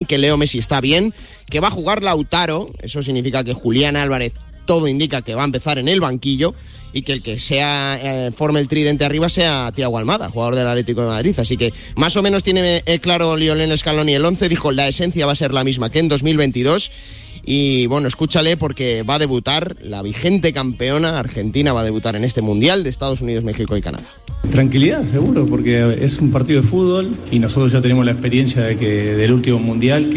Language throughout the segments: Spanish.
que Leo Messi está bien, que va a jugar Lautaro, eso significa que Julián Álvarez, todo indica que va a empezar en el banquillo, y que el que forme el tridente arriba sea Thiago Almada, jugador del Atlético de Madrid. Así que más o menos tiene claro Lionel Scaloni el 11, dijo la esencia va a ser la misma que en 2022. Y bueno, escúchale porque va a debutar la vigente campeona Argentina, va a debutar en este Mundial de Estados Unidos, México y Canadá. Tranquilidad, seguro, porque es un partido de fútbol y nosotros ya tenemos la experiencia del último Mundial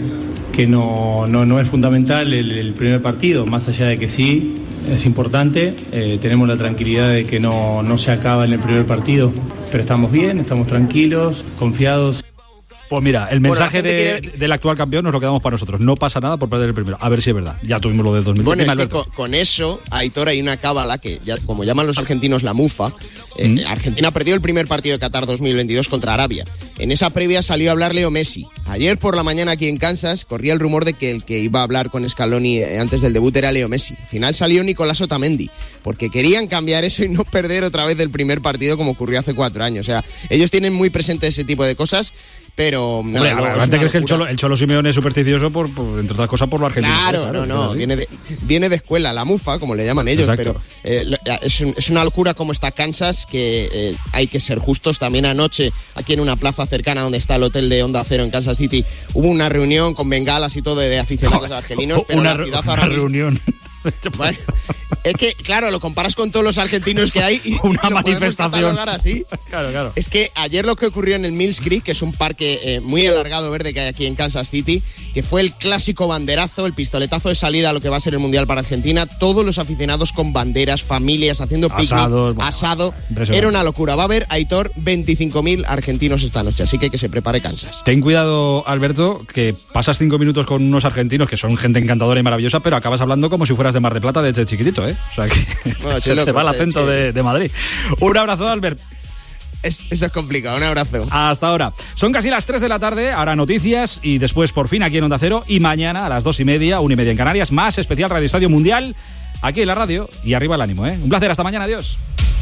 que no es fundamental el primer partido, más allá de que sí es importante, tenemos la tranquilidad de que no se acaba en el primer partido, pero estamos bien, estamos tranquilos, confiados. Pues mira, el mensaje del actual campeón nos lo quedamos para nosotros. No pasa nada por perder el primero. A ver si es verdad. Ya tuvimos lo del 2020. Bueno, es que con eso, Aitor, hay una cábala que, ya, como llaman los argentinos la mufa. Argentina perdió el primer partido de Qatar 2022 contra Arabia. En esa previa salió a hablar Leo Messi. Ayer por la mañana aquí en Kansas corría el rumor de que el que iba a hablar con Scaloni antes del debut era Leo Messi. Al final salió Nicolás Otamendi, porque querían cambiar eso y no perder otra vez el primer partido como ocurrió hace 4 años. O sea, ellos tienen muy presente ese tipo de cosas. Pero hombre, ¿antes crees que el Cholo Simeone es supersticioso por entre otras cosas por lo argentino? Claro, no. Viene de escuela, la mufa, como le llaman ellos. Exacto. Pero es una locura como está Kansas, que hay que ser justos. También anoche, aquí en una plaza cercana donde está el hotel de Onda Cero en Kansas City, hubo una reunión con bengalas y todo de aficionados argelinos, pero la ciudad ahora mismo... reunión. Bueno, es que, claro, lo comparas con todos los argentinos que hay y una manifestación así. Claro. Es que ayer lo que ocurrió en el Mills Creek, que es un parque muy alargado verde que hay aquí en Kansas City, que fue el clásico banderazo, el pistoletazo de salida a lo que va a ser el Mundial para Argentina, todos los aficionados con banderas, familias haciendo picnic, asado, era una locura. Va a haber, Aitor, 25.000 argentinos esta noche, así que se prepare Kansas. Ten cuidado, Alberto, que pasas 5 minutos con unos argentinos que son gente encantadora y maravillosa, pero acabas hablando como si fueras de Mar del Plata desde chiquitito, ¿eh? O sea que bueno, se te va el acento de Madrid. Un abrazo, Albert. Eso es complicado, un abrazo. Hasta ahora. Son casi las 3 de la tarde, ahora noticias y después por fin aquí en Onda Cero y mañana a las 2:30, 1:30 en Canarias, más especial Radio Estadio Mundial aquí en la radio y arriba el ánimo, ¿eh? Un placer, hasta mañana, adiós.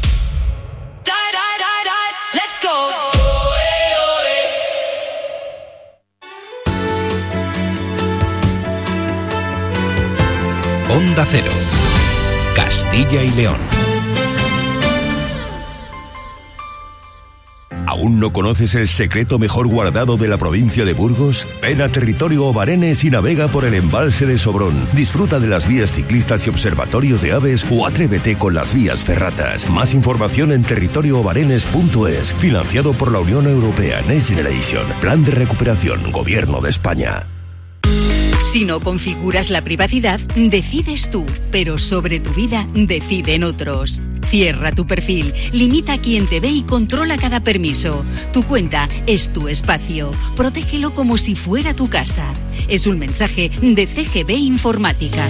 Let's go. Onda Cero, Castilla y León. ¿Aún no conoces el secreto mejor guardado de la provincia de Burgos? Ven a Territorio Obarenes y navega por el embalse de Sobrón. Disfruta de las vías ciclistas y observatorios de aves o atrévete con las vías ferratas. Más información en territorioobarenes.es. Financiado por la Unión Europea Next Generation. Plan de recuperación, Gobierno de España. Si no configuras la privacidad, decides tú, pero sobre tu vida deciden otros. Cierra tu perfil, limita a quien te ve y controla cada permiso. Tu cuenta es tu espacio. Protégelo como si fuera tu casa. Es un mensaje de CGB Informática.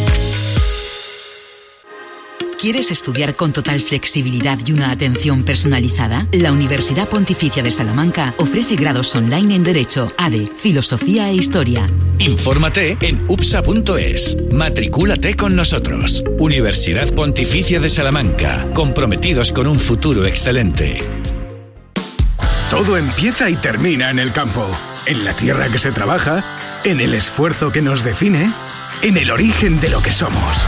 ¿Quieres estudiar con total flexibilidad y una atención personalizada? La Universidad Pontificia de Salamanca ofrece grados online en Derecho, ADE, Filosofía e Historia. Infórmate en upsa.es. Matricúlate con nosotros. Universidad Pontificia de Salamanca. Comprometidos con un futuro excelente. Todo empieza y termina en el campo. En la tierra que se trabaja, en el esfuerzo que nos define, en el origen de lo que somos.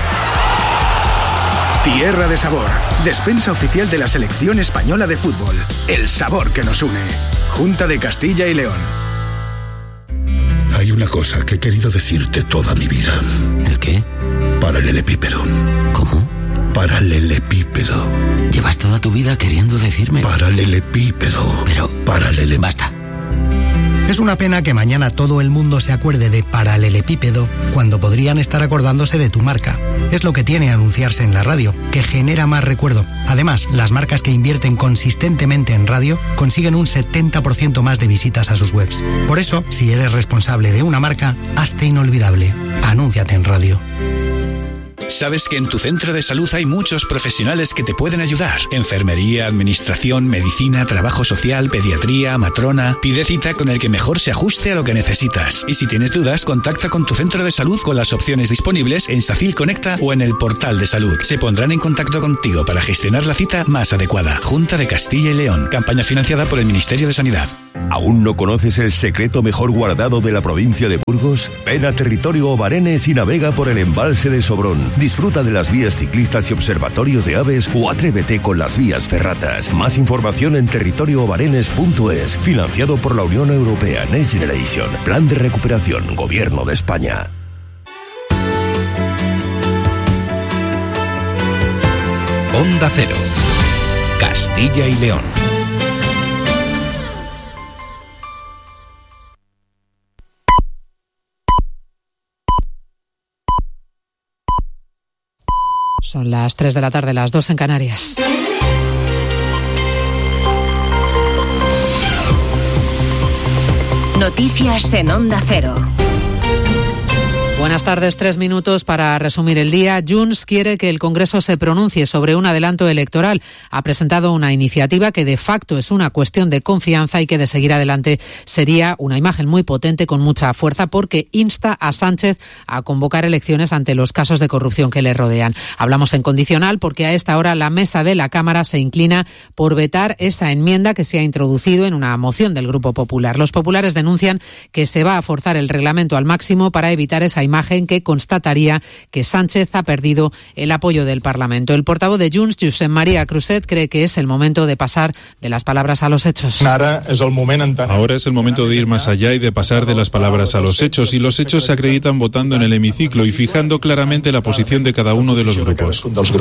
Tierra de Sabor, despensa oficial de la Selección Española de Fútbol. El sabor que nos une. Junta de Castilla y León. Hay una cosa que he querido decirte toda mi vida. ¿El qué? Paralelepípedo. ¿Cómo? Paralelepípedo. Llevas toda tu vida queriendo decirme. Paralelepípedo. Pero... Basta. Es una pena que mañana todo el mundo se acuerde de paralelepípedo cuando podrían estar acordándose de tu marca. Es lo que tiene anunciarse en la radio, que genera más recuerdo. Además, las marcas que invierten consistentemente en radio consiguen un 70% más de visitas a sus webs. Por eso, si eres responsable de una marca, hazte inolvidable. Anúnciate en radio. Sabes que en tu centro de salud hay muchos profesionales que te pueden ayudar. Enfermería, administración, medicina, trabajo social, pediatría, matrona. Pide cita con el que mejor se ajuste a lo que necesitas. Y si tienes dudas, contacta con tu centro de salud con las opciones disponibles en Safil Conecta o en el portal de salud. Se pondrán en contacto contigo para gestionar la cita más adecuada. Junta de Castilla y León. Campaña financiada por el Ministerio de Sanidad. ¿Aún no conoces el secreto mejor guardado de la provincia de Burgos? Ven a Territorio Obarenes y navega por el embalse de Sobrón. Disfruta de las vías ciclistas y observatorios de aves o atrévete con las vías ferratas. Más información en territorioobarenes.es. Financiado por la Unión Europea Next Generation. Plan de recuperación. Gobierno de España. Onda Cero. Castilla y León. Son las 3 de la tarde, las 2 en Canarias. Noticias en Onda Cero. Buenas tardes, 3 minutos para resumir el día. Junts quiere que el Congreso se pronuncie sobre un adelanto electoral. Ha presentado una iniciativa que de facto es una cuestión de confianza y que de seguir adelante sería una imagen muy potente con mucha fuerza porque insta a Sánchez a convocar elecciones ante los casos de corrupción que le rodean. Hablamos en condicional porque a esta hora la mesa de la Cámara se inclina por vetar esa enmienda que se ha introducido en una moción del Grupo Popular. Los populares denuncian que se va a forzar el reglamento al máximo para evitar esa imagen que constataría que Sánchez ha perdido el apoyo del Parlamento. El portavoz de Junts, Josep María Cruzet, cree que es el momento de pasar de las palabras a los hechos. Ahora es el momento de ir más allá y de pasar de las palabras a los hechos, y los hechos se acreditan votando en el hemiciclo y fijando claramente la posición de cada uno de los grupos.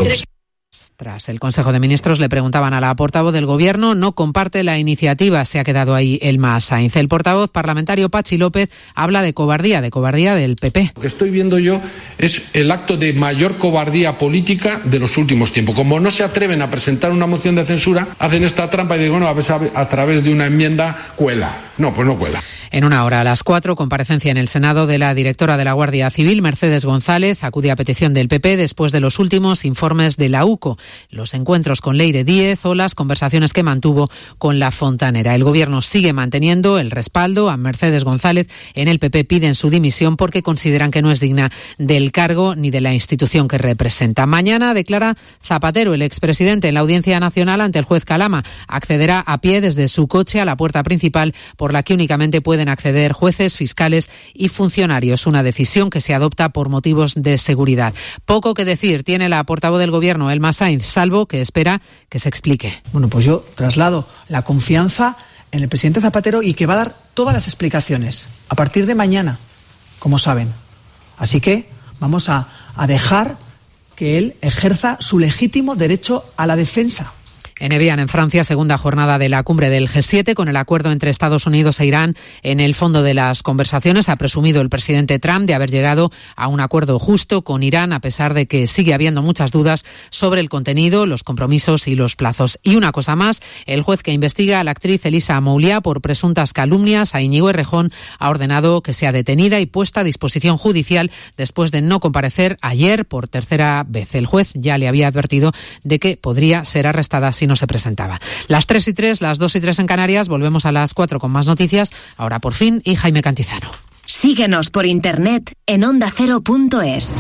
Tras el Consejo de Ministros le preguntaban a la portavoz del Gobierno, no comparte la iniciativa, se ha quedado ahí Elma Sainz. El portavoz parlamentario Pachi López habla de cobardía del PP. Lo que estoy viendo yo es el acto de mayor cobardía política de los últimos tiempos. Como no se atreven a presentar una moción de censura, hacen esta trampa y digo, bueno, a través de una enmienda cuela. No, pues no cuela. En una hora, a las 4, comparecencia en el Senado de la directora de la Guardia Civil, Mercedes González, acude a petición del PP después de los últimos informes de la UCO, los encuentros con Leire Díez o las conversaciones que mantuvo con la Fontanera. El Gobierno sigue manteniendo el respaldo a Mercedes González. En el PP piden su dimisión porque consideran que no es digna del cargo ni de la institución que representa. Mañana declara Zapatero, el expresidente, en la Audiencia Nacional ante el juez Calama. Accederá a pie desde su coche a la puerta principal por la que únicamente pueden acceder jueces, fiscales y funcionarios. Una decisión que se adopta por motivos de seguridad. Poco que decir tiene la portavoz del Gobierno, Elma Sainz, salvo que espera que se explique. Bueno, pues yo traslado la confianza en el presidente Zapatero y que va a dar todas las explicaciones a partir de mañana, como saben. Así que vamos a dejar que él ejerza su legítimo derecho a la defensa. En Evian, en Francia, segunda jornada de la cumbre del G7, con el acuerdo entre Estados Unidos e Irán en el fondo de las conversaciones. Ha presumido el presidente Trump de haber llegado a un acuerdo justo con Irán, a pesar de que sigue habiendo muchas dudas sobre el contenido, los compromisos y los plazos. Y una cosa más, el juez que investiga a la actriz Elisa Mouliá por presuntas calumnias a Íñigo Errejón ha ordenado que sea detenida y puesta a disposición judicial después de no comparecer ayer por tercera vez. El juez ya le había advertido de que podría ser arrestada si no se presentaba. Las 3:03, las 2:03 en Canarias, volvemos a las 4 con más noticias. Ahora por fin, y Jaime Cantizano. Síguenos por internet en ondacero.es.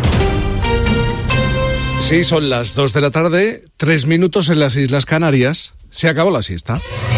Sí, son las 2 de la tarde, 3 minutos en las Islas Canarias. Se acabó la siesta.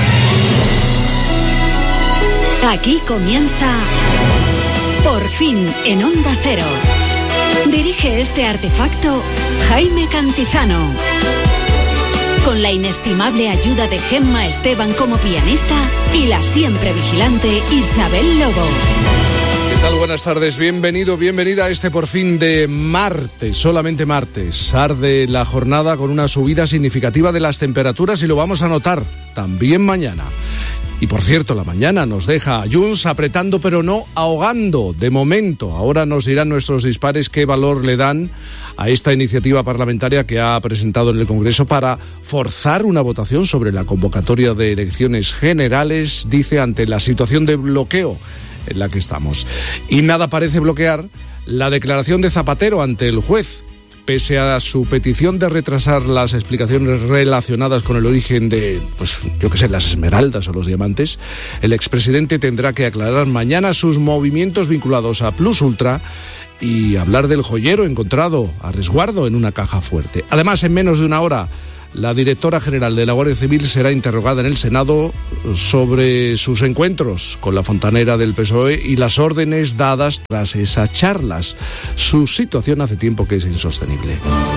Aquí comienza Por fin en Onda Cero. Dirige este artefacto Jaime Cantizano. Con la inestimable ayuda de Gemma Esteban como pianista y la siempre vigilante Isabel Lobo. ¿Qué tal? Buenas tardes, bienvenido, bienvenida a este Por fin de martes, solamente martes. Arde la jornada con una subida significativa de las temperaturas y lo vamos a notar también mañana. Y por cierto, la mañana nos deja a Junts apretando pero no ahogando. De momento, ahora nos dirán nuestros dispares qué valor le dan a esta iniciativa parlamentaria que ha presentado en el Congreso para forzar una votación sobre la convocatoria de elecciones generales, dice, ante la situación de bloqueo en la que estamos. Y nada parece bloquear la declaración de Zapatero ante el juez. Pese a su petición de retrasar las explicaciones relacionadas con el origen de, las esmeraldas o los diamantes, el expresidente tendrá que aclarar mañana sus movimientos vinculados a Plus Ultra y hablar del joyero encontrado a resguardo en una caja fuerte. Además, en menos de una hora, la directora general de la Guardia Civil será interrogada en el Senado sobre sus encuentros con la fontanera del PSOE y las órdenes dadas tras esas charlas. Su situación hace tiempo que es insostenible.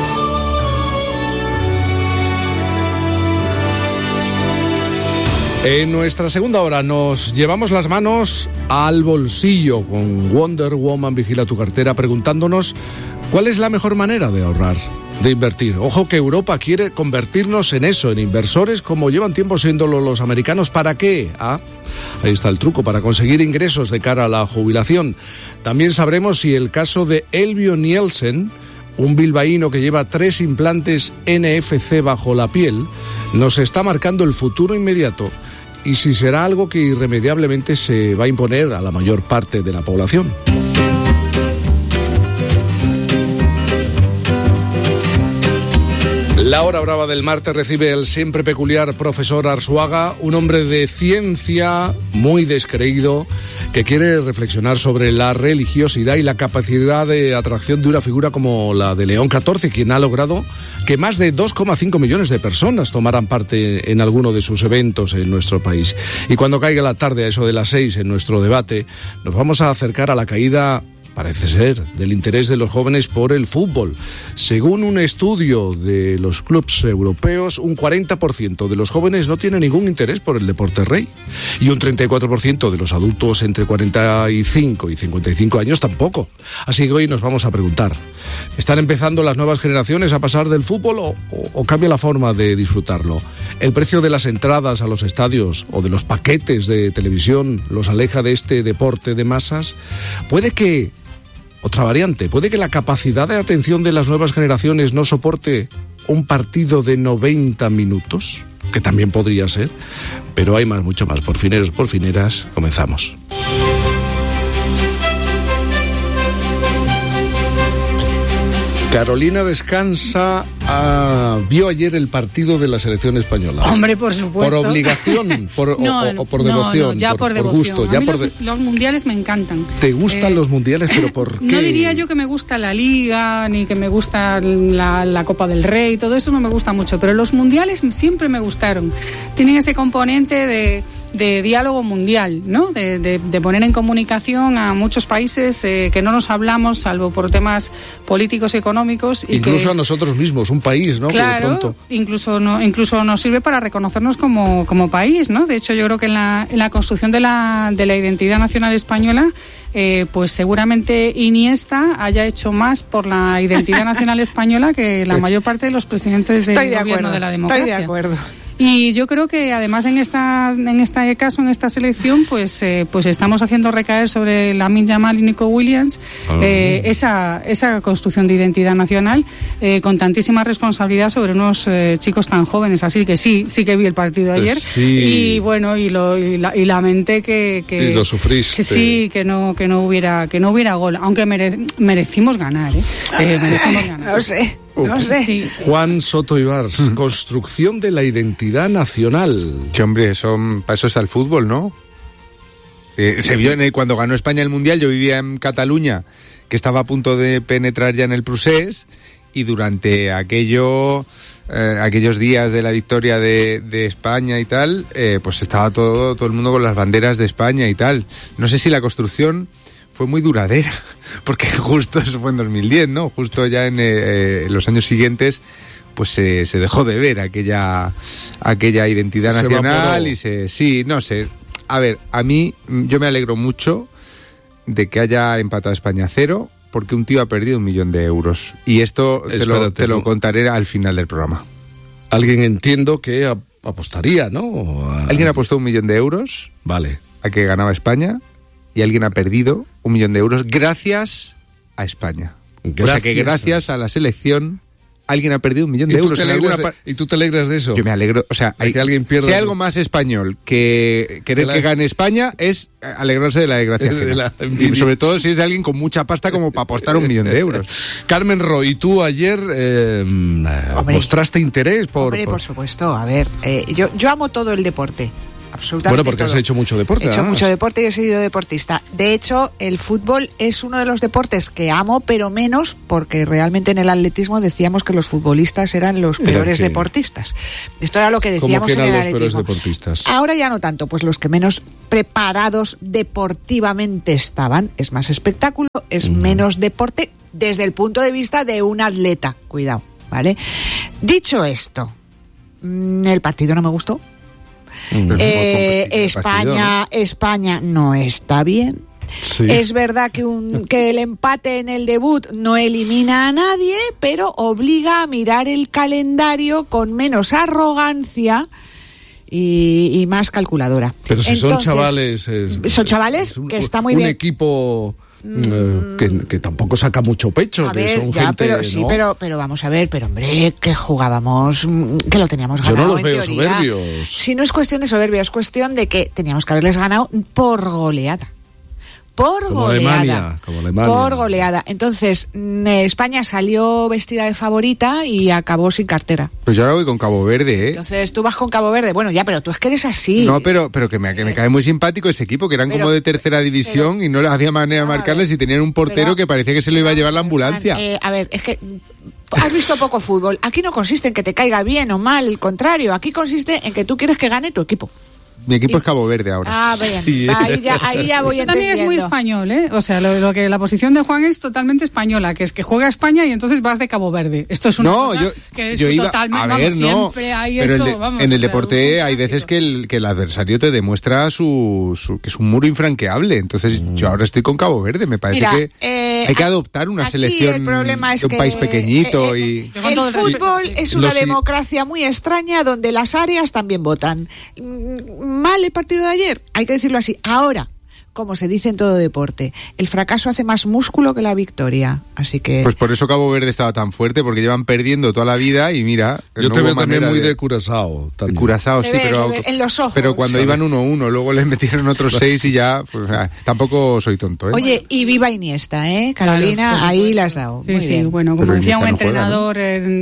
En nuestra segunda hora nos llevamos las manos al bolsillo con Wonder Woman Vigila tu cartera, preguntándonos cuál es la mejor manera de ahorrar, de invertir. Ojo que Europa quiere convertirnos en eso, en inversores como llevan tiempo siéndolo los americanos. ¿Para qué? Ahí está el truco, para conseguir ingresos de cara a la jubilación. También sabremos si el caso de Elvio Nielsen, un bilbaíno que lleva 3 implantes NFC bajo la piel, nos está marcando el futuro inmediato y si será algo que irremediablemente se va a imponer a la mayor parte de la población. La hora brava del martes recibe el siempre peculiar profesor Arzuaga, un hombre de ciencia muy descreído que quiere reflexionar sobre la religiosidad y la capacidad de atracción de una figura como la de León XIV, quien ha logrado que más de 2,5 millones de personas tomaran parte en alguno de sus eventos en nuestro país. Y cuando caiga la tarde, a eso de las 6, en nuestro debate, nos vamos a acercar a la caída, parece ser, del interés de los jóvenes por el fútbol. Según un estudio de los clubes europeos, un 40% de los jóvenes no tiene ningún interés por el deporte rey. Y un 34% de los adultos entre 45 y 55 años tampoco. Así que hoy nos vamos a preguntar, ¿están empezando las nuevas generaciones a pasar del fútbol o cambia la forma de disfrutarlo? ¿El precio de las entradas a los estadios o de los paquetes de televisión los aleja de este deporte de masas? Puede que la capacidad de atención de las nuevas generaciones no soporte un partido de 90 minutos, que también podría ser, pero hay mucho más. Porfineros, porfineras, comenzamos. Carolina Vescanza vio ayer el partido de la selección española. Hombre, por supuesto. ¿Por obligación o por devoción? No, ya por devoción. Gusto. A mí los mundiales me encantan. ¿Te gustan los mundiales? ¿Pero por qué? No diría yo que me gusta la Liga, ni que me gusta la Copa del Rey, todo eso no me gusta mucho, pero los mundiales siempre me gustaron. Tienen ese componente de diálogo mundial, ¿no? De poner en comunicación a muchos países que no nos hablamos, salvo por temas políticos y económicos. Incluso a nosotros mismos, un país, ¿no? Claro, incluso nos sirve para reconocernos como país, ¿no? De hecho, yo creo que en la construcción de la identidad nacional española, pues seguramente Iniesta haya hecho más por la identidad nacional española que la mayor parte de los presidentes del gobierno de la democracia. Estoy de acuerdo. Y yo creo que además en esta selección, pues estamos haciendo recaer sobre Lamine Yamal y Nico Williams esa construcción de identidad nacional con tantísima responsabilidad sobre unos chicos tan jóvenes. Así que sí que vi el partido ayer. Sí. Y bueno, y lamenté que y lo sufriste. Que sí, que no hubiera gol, aunque merecimos ganar, merecimos ganar. No sé. Sí. Juan Soto Ibars, construcción de la identidad nacional. Sí, hombre, para eso está el fútbol, ¿no? Se vio cuando ganó España el Mundial. Yo vivía en Cataluña, que estaba a punto de penetrar ya en el Prusés, y durante aquellos días de la victoria de España y tal, pues estaba todo el mundo con las banderas de España y tal. No sé si la construcción fue muy duradera, porque justo eso fue en 2010, ¿no? Justo ya en los años siguientes, pues se dejó de ver aquella identidad nacional y sí, no sé. A ver, a mí, yo me alegro mucho de que haya empatado España 0, porque un tío ha perdido 1 millón de euros. Y esto te lo contaré al final del programa. Alguien entiendo que apostaría, ¿no? Alguien ha apostado 1 millón de euros. Vale. A que ganaba España. Y alguien ha perdido 1 millón de euros gracias a España. O sea que gracias a la selección alguien ha perdido 1 millón de euros. ¿Y tú te alegras de eso? Yo me alegro. O sea, que alguien pierda. Si hay algo más español que querer que gane España es alegrarse de la desgracia. Y sobre todo si es de alguien con mucha pasta como para apostar 1 millón de euros. Carmen Roy, tú ayer mostraste interés por... Hombre, por supuesto. A ver, yo amo todo el deporte. Absolutamente. Bueno, porque todo. has hecho mucho deporte. He hecho mucho deporte y he sido deportista. De hecho, el fútbol es uno de los deportes que amo, pero menos porque realmente en el atletismo decíamos que los futbolistas eran los peores deportistas. Esto era lo que decíamos en el atletismo. Deportistas? Ahora ya no tanto, pues los que menos preparados deportivamente estaban. Es más espectáculo, es menos deporte desde el punto de vista de un atleta. Cuidado, ¿vale? Dicho esto, el partido no me gustó. España no está bien. Sí. Es verdad que el empate en el debut no elimina a nadie, pero obliga a mirar el calendario con menos arrogancia y más calculadora. Pero si son chavales... Son chavales que está muy bien. Un equipo... que tampoco saca mucho pecho, a que ver, son ya, gente, pero sí, ¿no? pero vamos a ver, pero hombre, que jugábamos, que lo teníamos ganado. Yo no los veo teoría. soberbios. Si no es cuestión de soberbia, es cuestión de que teníamos que haberles ganado por goleada. Como Alemania. Por goleada. Entonces, España salió vestida de favorita y acabó sin cartera. Pues yo ahora voy con Cabo Verde, ¿eh? Entonces, tú vas con Cabo Verde. Bueno, ya, pero tú es que eres así. No, pero que me cae muy simpático ese equipo, que eran como de tercera división y no había manera de marcarles y tenían un portero que parecía que se lo iba a llevar la ambulancia. A ver, es que... Has visto poco fútbol. Aquí no consiste en que te caiga bien o mal, el contrario. Aquí consiste en que tú quieres que gane tu equipo. Mi equipo es Cabo Verde ahora. Ah, bien. Ahí ya voy entendiendo. También es muy español, ¿eh? O sea, lo que la posición de Juan es totalmente española, que es que juega España y entonces vas de Cabo Verde. Esto es una cosa que es totalmente... A ver, siempre hay pero esto, en el deporte hay veces que el adversario te demuestra que es un muro infranqueable. Entonces yo ahora estoy con Cabo Verde. Me parece que hay que adoptar una selección de un país pequeñito. El fútbol es una democracia muy extraña donde las áreas también votan. Mal el partido de ayer, hay que decirlo así. Ahora, como se dice en todo deporte, el fracaso hace más músculo que la victoria, así que... Pues por eso Cabo Verde estaba tan fuerte, porque llevan perdiendo toda la vida y mira... Yo te veo también muy de Curazao. De Curazao, sí, pero... En los ojos. Pero cuando iban 1-1, luego les metieron otros 6 y ya... Pues, tampoco soy tonto, ¿eh? Oye, y viva Iniesta, ¿eh? Carolina, claro, ahí la has dado. Sí, sí, bueno, como decía un entrenador,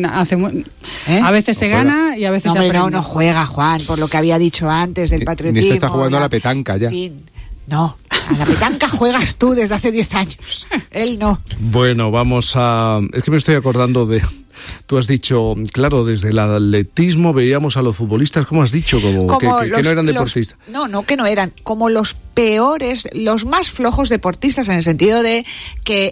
a veces se gana y a veces se aprende. No juega, Juan, por lo que había dicho antes del patriotismo. Iniesta está jugando a la petanca ya. En fin. No, a la petanca juegas tú desde hace 10 años. Él no. Bueno, vamos a... Es que me estoy acordando de... Tú has dicho, claro, desde el atletismo veíamos a los futbolistas, ¿cómo has dicho? Como que no eran deportistas. No que no eran. Como los peores, los más flojos deportistas, en el sentido de que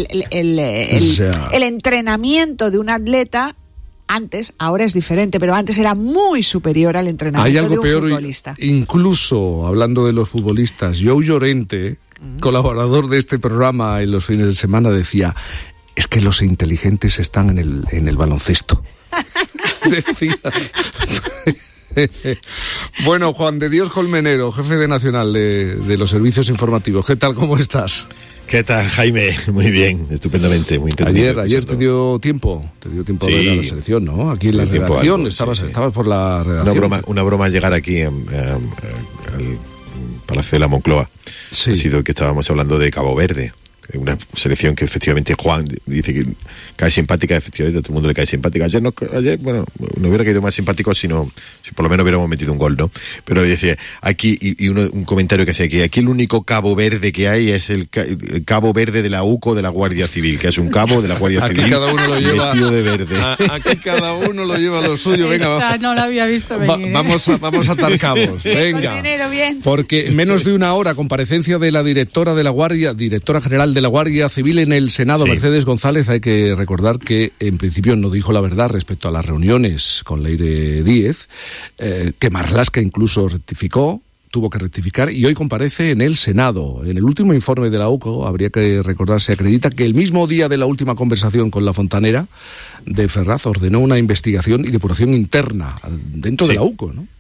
el entrenamiento de un atleta... Antes, ahora es diferente, pero antes era muy superior al entrenamiento de un futbolista. Incluso, hablando de los futbolistas, Joe Llorente, colaborador de este programa en los fines de semana, decía, es que los inteligentes están en el baloncesto. Decía... Bueno, Juan de Dios Colmenero, jefe de Nacional de los servicios informativos. ¿Qué tal? ¿Cómo estás? ¿Qué tal, Jaime? Muy bien, estupendamente, muy entretenido. Ayer te dio tiempo a ver a la selección, ¿no? Aquí en la redacción, estabas por la redacción. Una broma al llegar aquí al Palacio de la Moncloa. Sí. Ha sido que estábamos hablando de Cabo Verde. Una selección que efectivamente Juan dice que cae simpática, efectivamente a todo el mundo le cae simpática. Ayer no hubiera caído más simpático si por lo menos hubiéramos metido un gol, ¿no? Pero decía, aquí, y un comentario que hacía que aquí el único Cabo Verde que hay es el Cabo Verde de la UCO de la Guardia Civil, que es un cabo de la Guardia Civil cada uno lo lleva, vestido de verde. Aquí cada uno lo lleva lo suyo. Venga, no la había visto venir. Vamos a atar cabos. Venga. Bien. Porque en menos de una hora, comparecencia de la directora general de la Guardia Civil en el Senado, sí. Mercedes González, hay que recordar que en principio no dijo la verdad respecto a las reuniones con Leire Díez, que Marlaska incluso tuvo que rectificar, y hoy comparece en el Senado. En el último informe de la UCO, habría que recordar, se acredita que el mismo día de la última conversación con la fontanera de Ferraz ordenó una investigación y depuración interna dentro de la UCO, ¿no?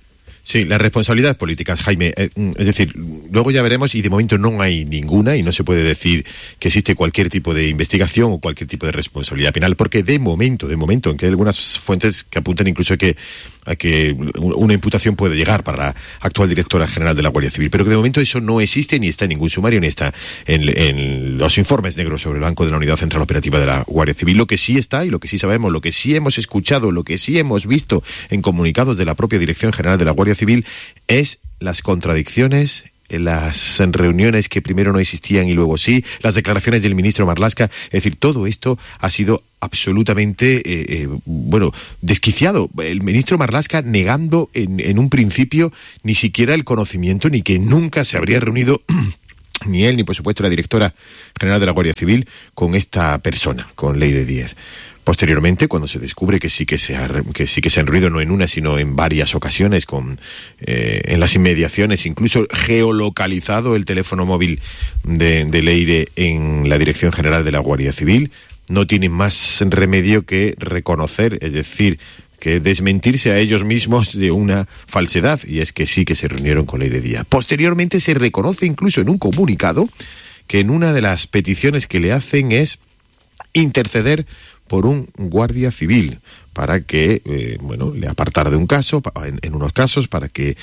Sí, las responsabilidades políticas, Jaime. Es decir, luego ya veremos, y de momento no hay ninguna, y no se puede decir que existe cualquier tipo de investigación o cualquier tipo de responsabilidad penal, porque de momento, aunque hay algunas fuentes que apuntan incluso a que una imputación puede llegar para la actual directora general de la Guardia Civil, pero que de momento eso no existe, ni está en ningún sumario, ni está en los informes negros sobre blanco de la Unidad Central Operativa de la Guardia Civil. Lo que sí está, y lo que sí sabemos, lo que sí hemos escuchado, lo que sí hemos visto en comunicados de la propia Dirección General de la Guardia Civil es las contradicciones, las reuniones que primero no existían y luego sí, las declaraciones del ministro Marlaska. Es decir, todo esto ha sido absolutamente desquiciado. El ministro Marlaska negando en un principio ni siquiera el conocimiento, ni que nunca se habría reunido ni él ni por supuesto la directora general de la Guardia Civil con esta persona, con Leire Díez. Posteriormente, cuando se descubre que sí que se han reunido no en una, sino en varias ocasiones, en las inmediaciones, incluso geolocalizado el teléfono móvil de Leire en la Dirección General de la Guardia Civil, no tienen más remedio que reconocer, es decir, que desmentirse a ellos mismos de una falsedad, y es que sí que se reunieron con Leire Díaz. Posteriormente se reconoce incluso en un comunicado que en una de las peticiones que le hacen es interceder por un guardia civil para que, le apartara de un caso, en unos casos, para que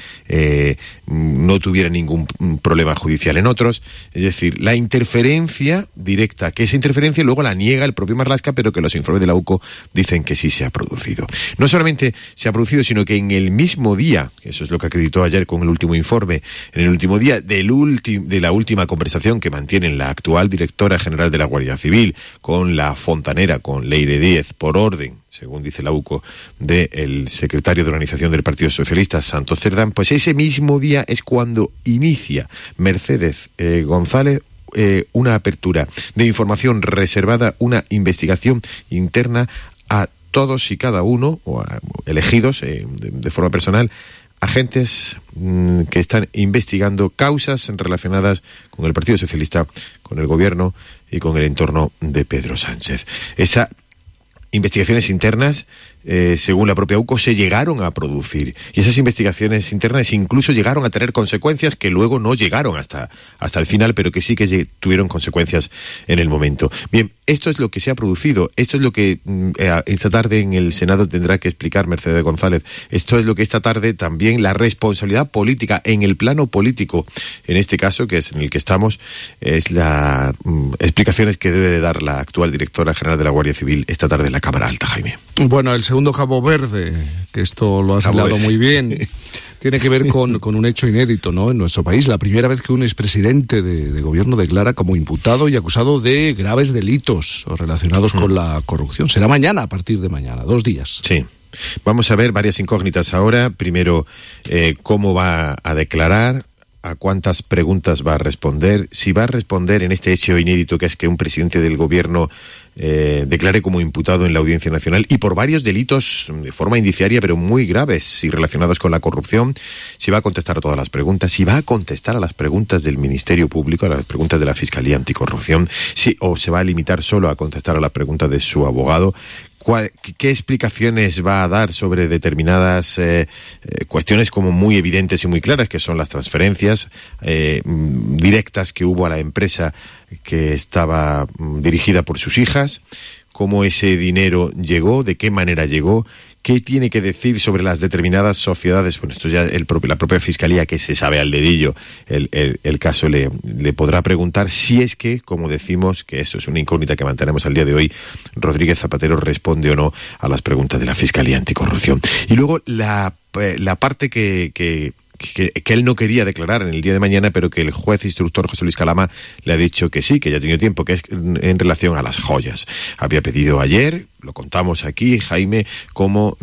no tuviera ningún problema judicial en otros. Es decir, la interferencia directa, que esa interferencia luego la niega el propio Marlaska, pero que los informes de la UCO dicen que sí se ha producido. No solamente se ha producido, sino que en el mismo día, eso es lo que acreditó ayer con el último informe, en el último día de la última conversación que mantienen la actual directora general de la Guardia Civil con la fontanera, con Leire Díez, por orden, según dice la UCO, del secretario de organización del Partido Socialista, Santos Cerdán, pues ese mismo día es cuando inicia Mercedes González una apertura de información reservada, una investigación interna a todos y cada uno, o a elegidos de forma personal, agentes que están investigando causas relacionadas con el Partido Socialista, con el gobierno y con el entorno de Pedro Sánchez. Esas investigaciones internas, según la propia UCO, se llegaron a producir. Y esas investigaciones internas incluso llegaron a tener consecuencias que luego no llegaron hasta el final, pero que sí que tuvieron consecuencias en el momento. Bien, esto es lo que se ha producido. Esto es lo que esta tarde en el Senado tendrá que explicar Mercedes González. Esto es lo que esta tarde también la responsabilidad política, en el plano político, en este caso, que es en el que estamos, es las explicaciones que debe de dar la actual directora general de la Guardia Civil esta tarde en la Cámara Alta, Jaime. Bueno, el segundo Cabo Verde, que esto lo has hablado muy bien, tiene que ver con un hecho inédito, ¿no?, en nuestro país. La primera vez que un expresidente de gobierno declara como imputado y acusado de graves delitos relacionados con la corrupción. Será mañana, a partir de mañana, 2 días. Sí. Vamos a ver varias incógnitas ahora. Primero, cómo va a declarar, a cuántas preguntas va a responder, si va a responder en este hecho inédito que es que un presidente del gobierno declare como imputado en la Audiencia Nacional y por varios delitos de forma indiciaria pero muy graves y relacionados con la corrupción, si va a contestar a todas las preguntas, si va a contestar a las preguntas del Ministerio Público, a las preguntas de la Fiscalía Anticorrupción, o se va a limitar solo a contestar a las preguntas de su abogado. ¿Qué explicaciones va a dar sobre determinadas cuestiones como muy evidentes y muy claras, que son las transferencias directas que hubo a la empresa que estaba dirigida por sus hijas? ¿Cómo ese dinero llegó? ¿De qué manera llegó? ¿Qué tiene que decir sobre las determinadas sociedades? Bueno, esto ya la propia Fiscalía, que se sabe al dedillo el caso, le podrá preguntar si es que, como decimos, que eso es una incógnita que mantenemos al día de hoy, Rodríguez Zapatero responde o no a las preguntas de la Fiscalía Anticorrupción. Y luego la parte que él no quería declarar en el día de mañana, pero que el juez instructor José Luis Calama le ha dicho que sí, que ya ha tenido tiempo, que es en relación a las joyas. Había pedido ayer, lo contamos aquí, Jaime, como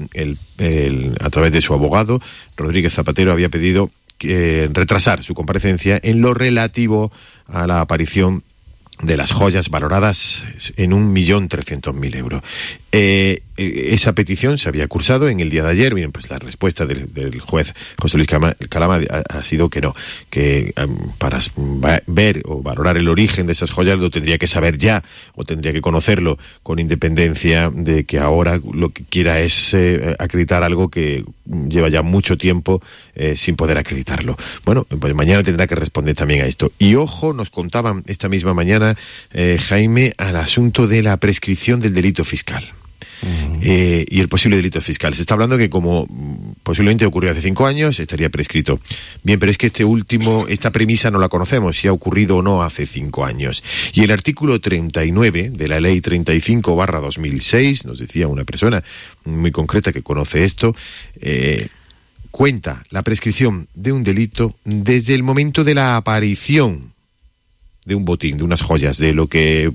a través de su abogado, Rodríguez Zapatero, había pedido retrasar su comparecencia en lo relativo a la aparición de las joyas valoradas en 1.300.000 euros. esa petición se había cursado en el día de ayer. Bien, pues la respuesta del juez José Luis Calama ha sido que no, que para ver o valorar el origen de esas joyas lo tendría que saber ya, o tendría que conocerlo, con independencia de que ahora lo que quiera es acreditar algo que lleva ya mucho tiempo sin poder acreditarlo. Bueno, pues mañana tendrá que responder también a esto. Y ojo, nos contaban esta misma mañana, Jaime, al asunto de la prescripción del delito fiscal. Y el posible delito fiscal. Se está hablando que, como posiblemente ocurrió hace 5 años, estaría prescrito. Bien, pero es que esta premisa no la conocemos, si ha ocurrido o no hace 5 años. Y el artículo 39 de la ley 35/2006, nos decía una persona muy concreta que conoce esto, cuenta la prescripción de un delito desde el momento de la aparición de un botín, de unas joyas, de lo que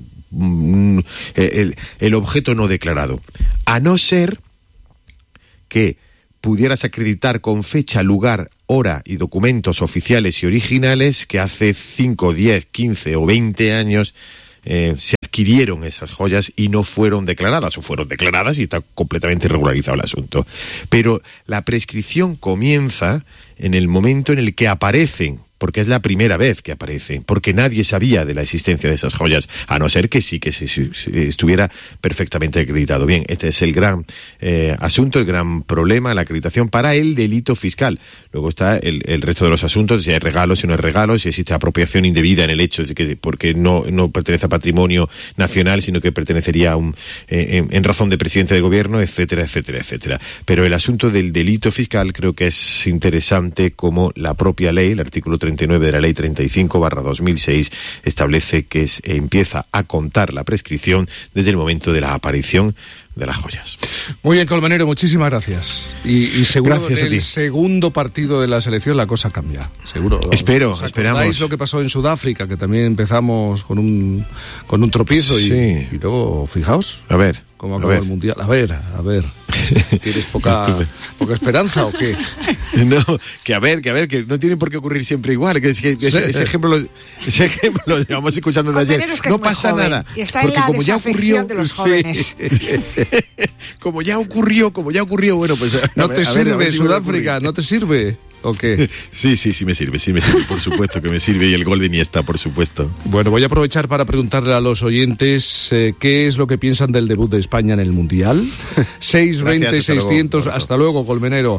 el objeto no declarado, a no ser que pudieras acreditar con fecha, lugar, hora y documentos oficiales y originales que hace 5, 10, 15 o 20 años se adquirieron esas joyas y no fueron declaradas, o fueron declaradas y está completamente regularizado el asunto. Pero la prescripción comienza en el momento en el que aparecen, porque es la primera vez que aparece, porque nadie sabía de la existencia de esas joyas, a no ser que sí que se estuviera perfectamente acreditado. Bien, este es el gran asunto, el gran problema, la acreditación para el delito fiscal. Luego está el resto de los asuntos, si hay regalos, si no hay regalos, si existe apropiación indebida en el hecho de que porque no pertenece a patrimonio nacional, sino que pertenecería a en razón de presidente del gobierno, etcétera, etcétera, etcétera. Pero el asunto del delito fiscal creo que es interesante, como la propia ley, el artículo 39 de la ley 35/2006, establece que empieza a contar la prescripción desde el momento de la aparición de las joyas. Muy bien, Colmenero, muchísimas gracias. Y seguro gracias en el segundo partido de la selección la cosa cambia. Seguro. Esperamos. Lo que pasó en Sudáfrica, que también empezamos con un tropiezo y luego, fijaos. A ver. ¿Cómo acabó el Mundial? A ver. ¿Tienes poca esperanza o qué? No, que no tiene por qué ocurrir siempre igual. Ese ejemplo lo llevamos escuchando de ayer. No pasa nada. Y está en la desafección de los jóvenes. Como ya ocurrió, bueno, pues... ¿No te sirve Sudáfrica? ¿No te sirve? ¿O qué? Sí, me sirve, por supuesto que me sirve, y el gol de Iniesta, por supuesto. Bueno, voy a aprovechar para preguntarle a los oyentes qué es lo que piensan del debut de España en el Mundial. 620-600, hasta luego, Colmenero.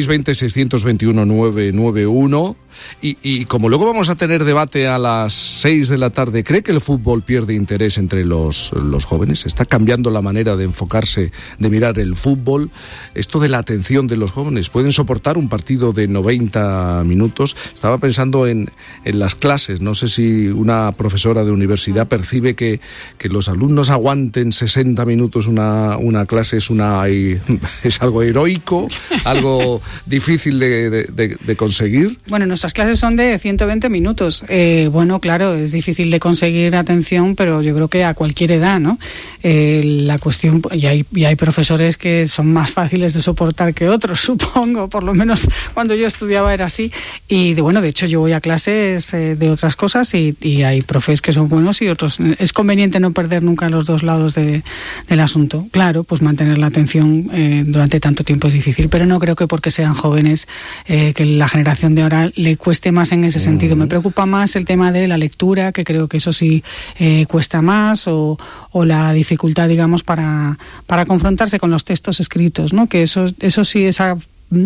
620-621-991. Y como luego vamos a tener debate a las 6 de la tarde, ¿cree que el fútbol pierde interés entre los jóvenes? ¿Está cambiando la manera de enfocarse, de mirar el fútbol? Esto de la atención de los jóvenes, ¿pueden soportar un partido de 90 minutos? Estaba pensando en las clases. No sé si una profesora de universidad percibe que los alumnos aguanten 60 minutos una clase es algo heroico, algo difícil de conseguir. Bueno, nuestras clases son de 120 minutos. Bueno, claro, es difícil de conseguir atención, pero yo creo que a cualquier edad, ¿no? La cuestión, y hay profesores que son más fáciles de soportar que otros, supongo, por lo menos cuando yo estudiaba era así. Y de hecho yo voy a clases de otras cosas y hay profes que son buenos y otros. Es conveniente no perder nunca los dos lados del asunto. Claro, pues mantener la atención durante tanto tiempo es difícil, pero no creo que porque sean jóvenes que la generación de ahora le cueste más en ese sentido. Me preocupa más el tema de la lectura, que creo que eso sí cuesta más, o la dificultad, digamos, para confrontarse con los textos escritos, ¿no? Que eso sí, esa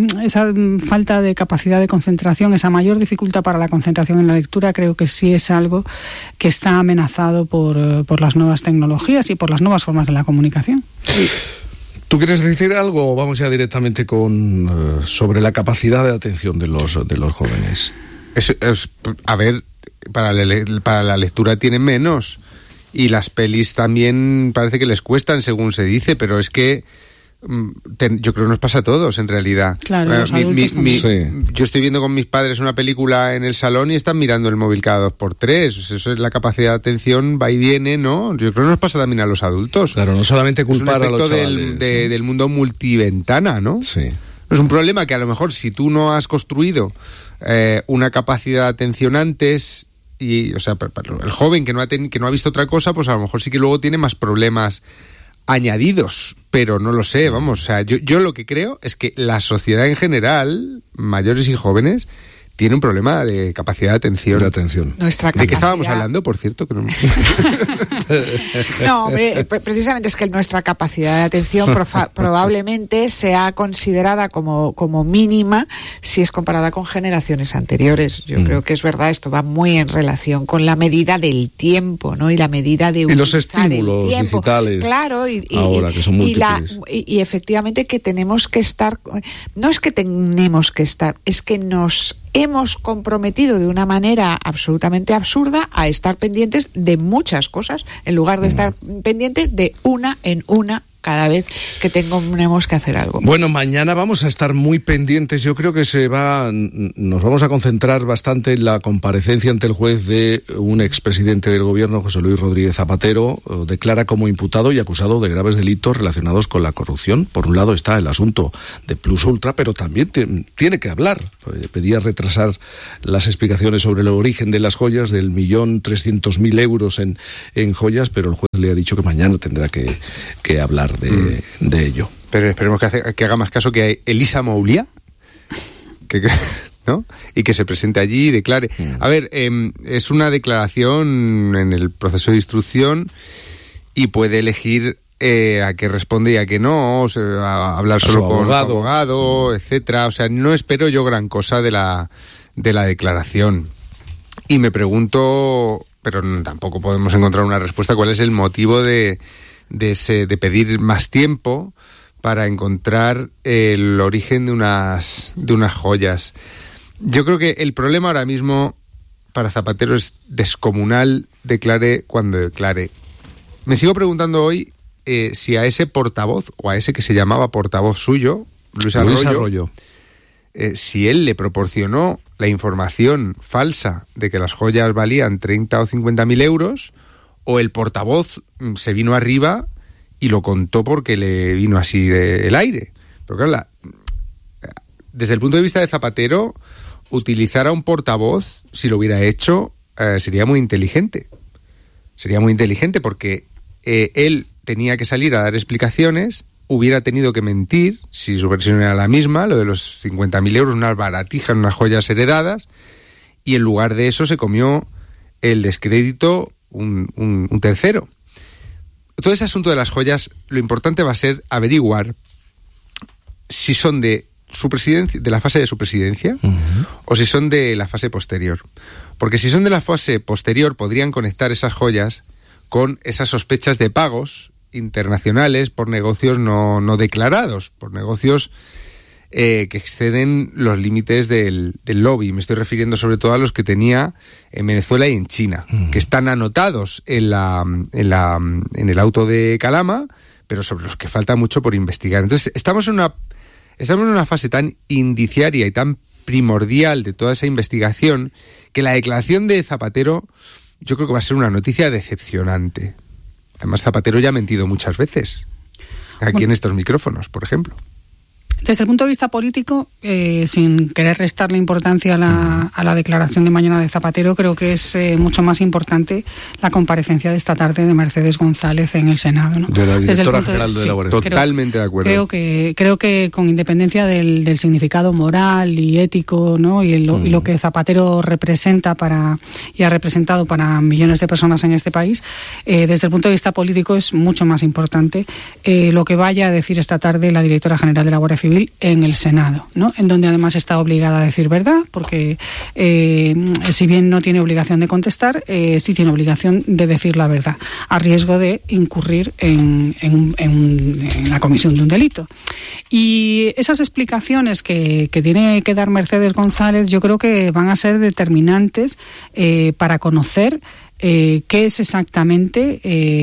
falta de capacidad de concentración, esa mayor dificultad para la concentración en la lectura, creo que sí es algo que está amenazado por las nuevas tecnologías y por las nuevas formas de la comunicación. ¿Tú quieres decir algo o vamos ya directamente sobre la capacidad de atención de los jóvenes? A ver, para la lectura tienen menos, y las pelis también parece que les cuestan, según se dice, pero es que yo creo que nos pasa a todos, en realidad. Claro, los adultos también. Yo estoy viendo con mis padres una película en el salón y están mirando el móvil cada 2x3. Eso es la capacidad de atención, va y viene, ¿no? Yo creo que nos pasa también a los adultos. Claro, no solamente culpar a los chavales. Del mundo multiventana, ¿no? Sí. Es un problema que a lo mejor si tú no has construido una capacidad de atención antes, y, o sea, el joven que no ha visto otra cosa, pues a lo mejor sí que luego tiene más problemas añadidos, pero no lo sé, vamos, o sea, yo lo que creo es que la sociedad en general, mayores y jóvenes, tiene un problema de capacidad de atención. ¿De qué estábamos hablando, por cierto? Que no... No, hombre, precisamente es que nuestra capacidad de atención probablemente sea considerada como mínima si es comparada con generaciones anteriores. Yo creo que es verdad, esto va muy en relación con la medida del tiempo, ¿no? Y la medida de los estímulos digitales. Claro, ahora que son múltiples. Y efectivamente que tenemos que estar, no es que tenemos que estar, es que nos hemos comprometido de una manera absolutamente absurda a estar pendientes de muchas cosas en lugar de estar pendiente de una en una cada vez que tenemos que hacer algo. Bueno, mañana vamos a estar muy pendientes. Yo creo que nos vamos a concentrar bastante en la comparecencia ante el juez de un expresidente del gobierno, José Luis Rodríguez Zapatero. Declara como imputado y acusado de graves delitos relacionados con la corrupción. Por un lado está el asunto de Plus Ultra, pero también tiene que hablar. Pedía retrasar las explicaciones sobre el origen de las joyas, del 1.300.000 euros en joyas, pero el juez le ha dicho que mañana tendrá que hablar de ello. Pero esperemos que haga más caso que Elisa Moulia, ¿no? Y que se presente allí y declare. A ver, es una declaración en el proceso de instrucción y puede elegir a qué responde y a qué no, o sea, a hablar solo con su abogado, etcétera. O sea, no espero yo gran cosa de la declaración. Y me pregunto, pero tampoco podemos encontrar una respuesta, ¿cuál es el motivo de pedir más tiempo para encontrar el origen de unas joyas? Yo creo que el problema ahora mismo para Zapatero es descomunal, declare cuando declare. Me sigo preguntando hoy si a ese portavoz, o a ese que se llamaba portavoz suyo, Luis Arroyo, si él le proporcionó la información falsa de que las joyas valían 30 o 50.000 euros, o el portavoz se vino arriba y lo contó porque le vino así del aire. Pero claro, desde el punto de vista de Zapatero, utilizar a un portavoz, si lo hubiera hecho, sería muy inteligente. Sería muy inteligente porque él tenía que salir a dar explicaciones, hubiera tenido que mentir, si su versión era la misma, lo de los 50.000 euros, unas baratijas, unas joyas heredadas, y en lugar de eso se comió el descrédito un tercero. Todo ese asunto de las joyas, lo importante va a ser averiguar si son de su presidencia, de la fase de su presidencia, o si son de la fase posterior. Porque si son de la fase posterior, podrían conectar esas joyas con esas sospechas de pagos internacionales por negocios no declarados, por negocios que exceden los límites del lobby. Me estoy refiriendo sobre todo a los que tenía en Venezuela y en China, que están anotados en el auto de Calama, pero sobre los que falta mucho por investigar. Entonces, estamos en una fase tan indiciaria y tan primordial de toda esa investigación que la declaración de Zapatero yo creo que va a ser una noticia decepcionante. Además, Zapatero ya ha mentido muchas veces, aquí en estos micrófonos, por ejemplo. Desde el punto de vista político, sin querer restarle importancia a la declaración de mañana de Zapatero, creo que es mucho más importante la comparecencia de esta tarde de Mercedes González en el Senado, ¿no? De la directora general de la Guardia Civil. Totalmente de acuerdo. Creo que con independencia del significado moral y ético, ¿no? y lo que Zapatero representa y ha representado para millones de personas en este país, desde el punto de vista político es mucho más importante lo que vaya a decir esta tarde la directora general de la Guardia Civil en el Senado, ¿no? En donde además está obligada a decir verdad, porque si bien no tiene obligación de contestar, sí tiene obligación de decir la verdad, a riesgo de incurrir en la comisión de un delito. Y esas explicaciones que tiene que dar Mercedes González, yo creo que van a ser determinantes para conocer qué es exactamente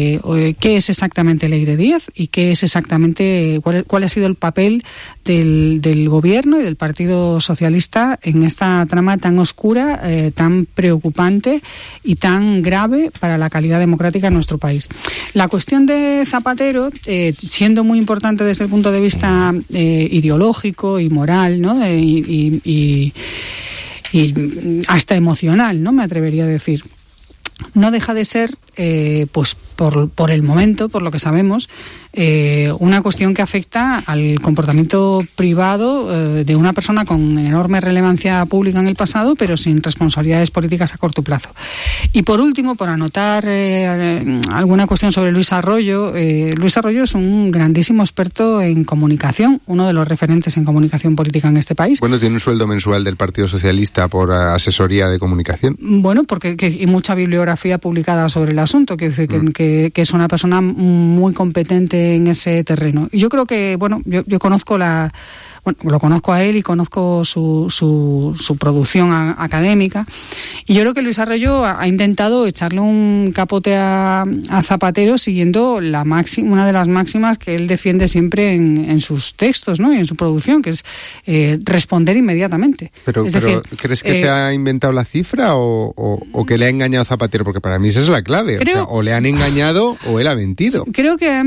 Leire Díaz y qué es exactamente cuál ha sido el papel del gobierno y del Partido Socialista en esta trama tan oscura, tan preocupante y tan grave para la calidad democrática en nuestro país. La cuestión de Zapatero, siendo muy importante desde el punto de vista ideológico y moral, ¿no? Y hasta emocional, ¿no? Me atrevería a decir. No deja de ser pues por el momento, por lo que sabemos, una cuestión que afecta al comportamiento privado de una persona con enorme relevancia pública en el pasado, pero sin responsabilidades políticas a corto plazo. Y por último, por anotar alguna cuestión sobre Luis Arroyo. Luis Arroyo es un grandísimo experto en comunicación, uno de los referentes en comunicación política en este país. Bueno, tiene un sueldo mensual del Partido Socialista por asesoría de comunicación. Bueno, porque y mucha bibliografía publicada sobre el asunto, quiero decir que es una persona muy competente en ese terreno. Y yo creo que, bueno, yo conozco lo conozco a él y conozco su producción académica, y yo creo que Luis Arroyo ha intentado echarle un capote a Zapatero siguiendo una de las máximas que él defiende siempre en sus textos, ¿no? Y en su producción, que es responder inmediatamente. Pero decir, ¿crees que se ha inventado la cifra o que le ha engañado a Zapatero? Porque para mí esa es la clave. O le han engañado o él ha mentido. Creo que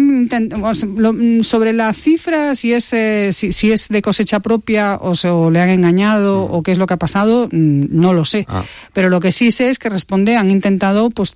sobre la cifra, si es de cosecha propia o le han engañado o qué es lo que ha pasado, no lo sé. Pero lo que sí sé es que han intentado pues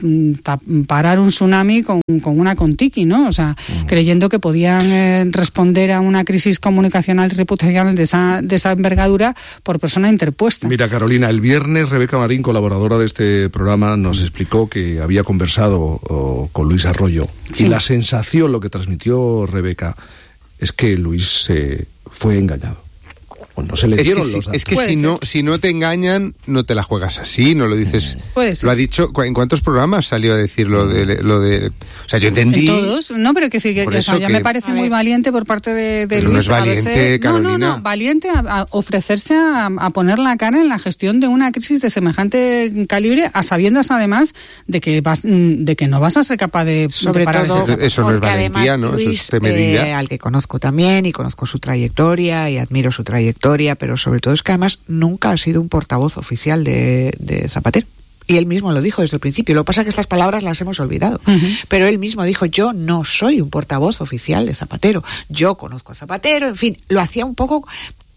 parar un tsunami con una Contiki, ¿no? O sea, creyendo que podían responder a una crisis comunicacional y reputacional de esa envergadura por persona interpuesta. Mira, Carolina, el viernes Rebeca Marín, colaboradora de este programa, nos explicó que había conversado con Luis Arroyo. Sí. Y la sensación, lo que transmitió Rebeca, es que Luis fue engañado. Pues no se le dieron los datos. Es que si no te engañan, no te la juegas así, no lo dices. Puede ser. Lo ha dicho. ¿En cuántos programas salió a decir lo de? O sea, yo entendí. En todos, no, pero que ya me parece muy valiente por parte de Luis. No es valiente, Carolina. No, valiente a ofrecerse a poner la cara en la gestión de una crisis de semejante calibre, a sabiendas además de que no vas a ser capaz de parar eso no es valentía, ¿no? Luis, eso es temeridad. Al que conozco también y conozco su trayectoria y admiro su trayectoria, pero sobre todo es que además nunca ha sido un portavoz oficial de Zapatero. Y él mismo lo dijo desde el principio. Lo que pasa es que estas palabras las hemos olvidado. Pero él mismo dijo, yo no soy un portavoz oficial de Zapatero. Yo conozco a Zapatero, en fin, lo hacía un poco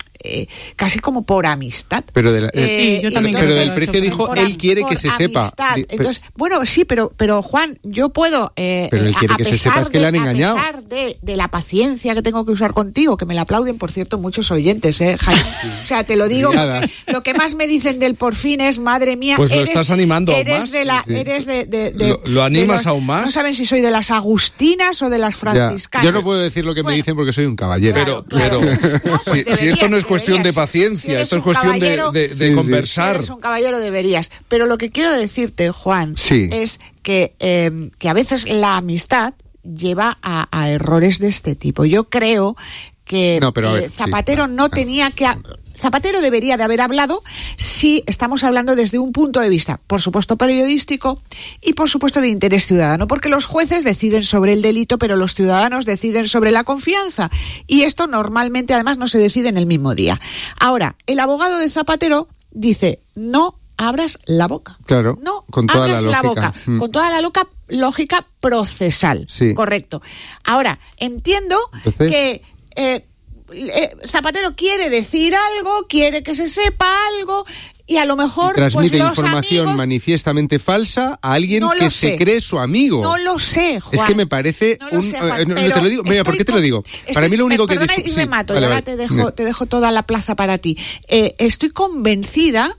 casi como por amistad. Pero sí, yo también pero del precio dijo, él quiere que se sepa. Entonces, bueno, sí, pero Juan, yo puedo pero él quiere que se sepa, es que le han engañado. A pesar de la paciencia que tengo que usar contigo, que me la aplauden, por cierto, muchos oyentes, Jaime. O sea, te lo digo, lo que más me dicen del por fin es, madre mía, pues lo estás animando aún más. Eres de ¿Lo animas aún más? No saben si soy de las agustinas o de las franciscanas. Yo no puedo decir lo que me dicen porque soy un caballero. Pero no, pues si esto no es cuestión de paciencia, esto es cuestión de conversar. Si eres un caballero, deberías. Pero lo que quiero decirte, Juan, es que a veces la amistad lleva a errores de este tipo. Yo creo que Zapatero no tenía que... Zapatero debería de haber hablado si estamos hablando desde un punto de vista, por supuesto, periodístico y por supuesto de interés ciudadano, porque los jueces deciden sobre el delito, pero los ciudadanos deciden sobre la confianza, y esto normalmente además no se decide en el mismo día. Ahora, el abogado de Zapatero dice, no abras la boca. Claro, no con toda abras la boca, con toda la lógica procesal. Sí. Correcto. Ahora, entiendo que... Zapatero quiere decir algo, quiere que se sepa algo, y a lo mejor transmite los información amigos, manifiestamente falsa a alguien que se cree su amigo. No lo sé, Juan. Es que me parece te lo digo. Mira, ¿por qué te lo digo? Para mí lo único que te dejo toda la plaza para ti. Estoy convencida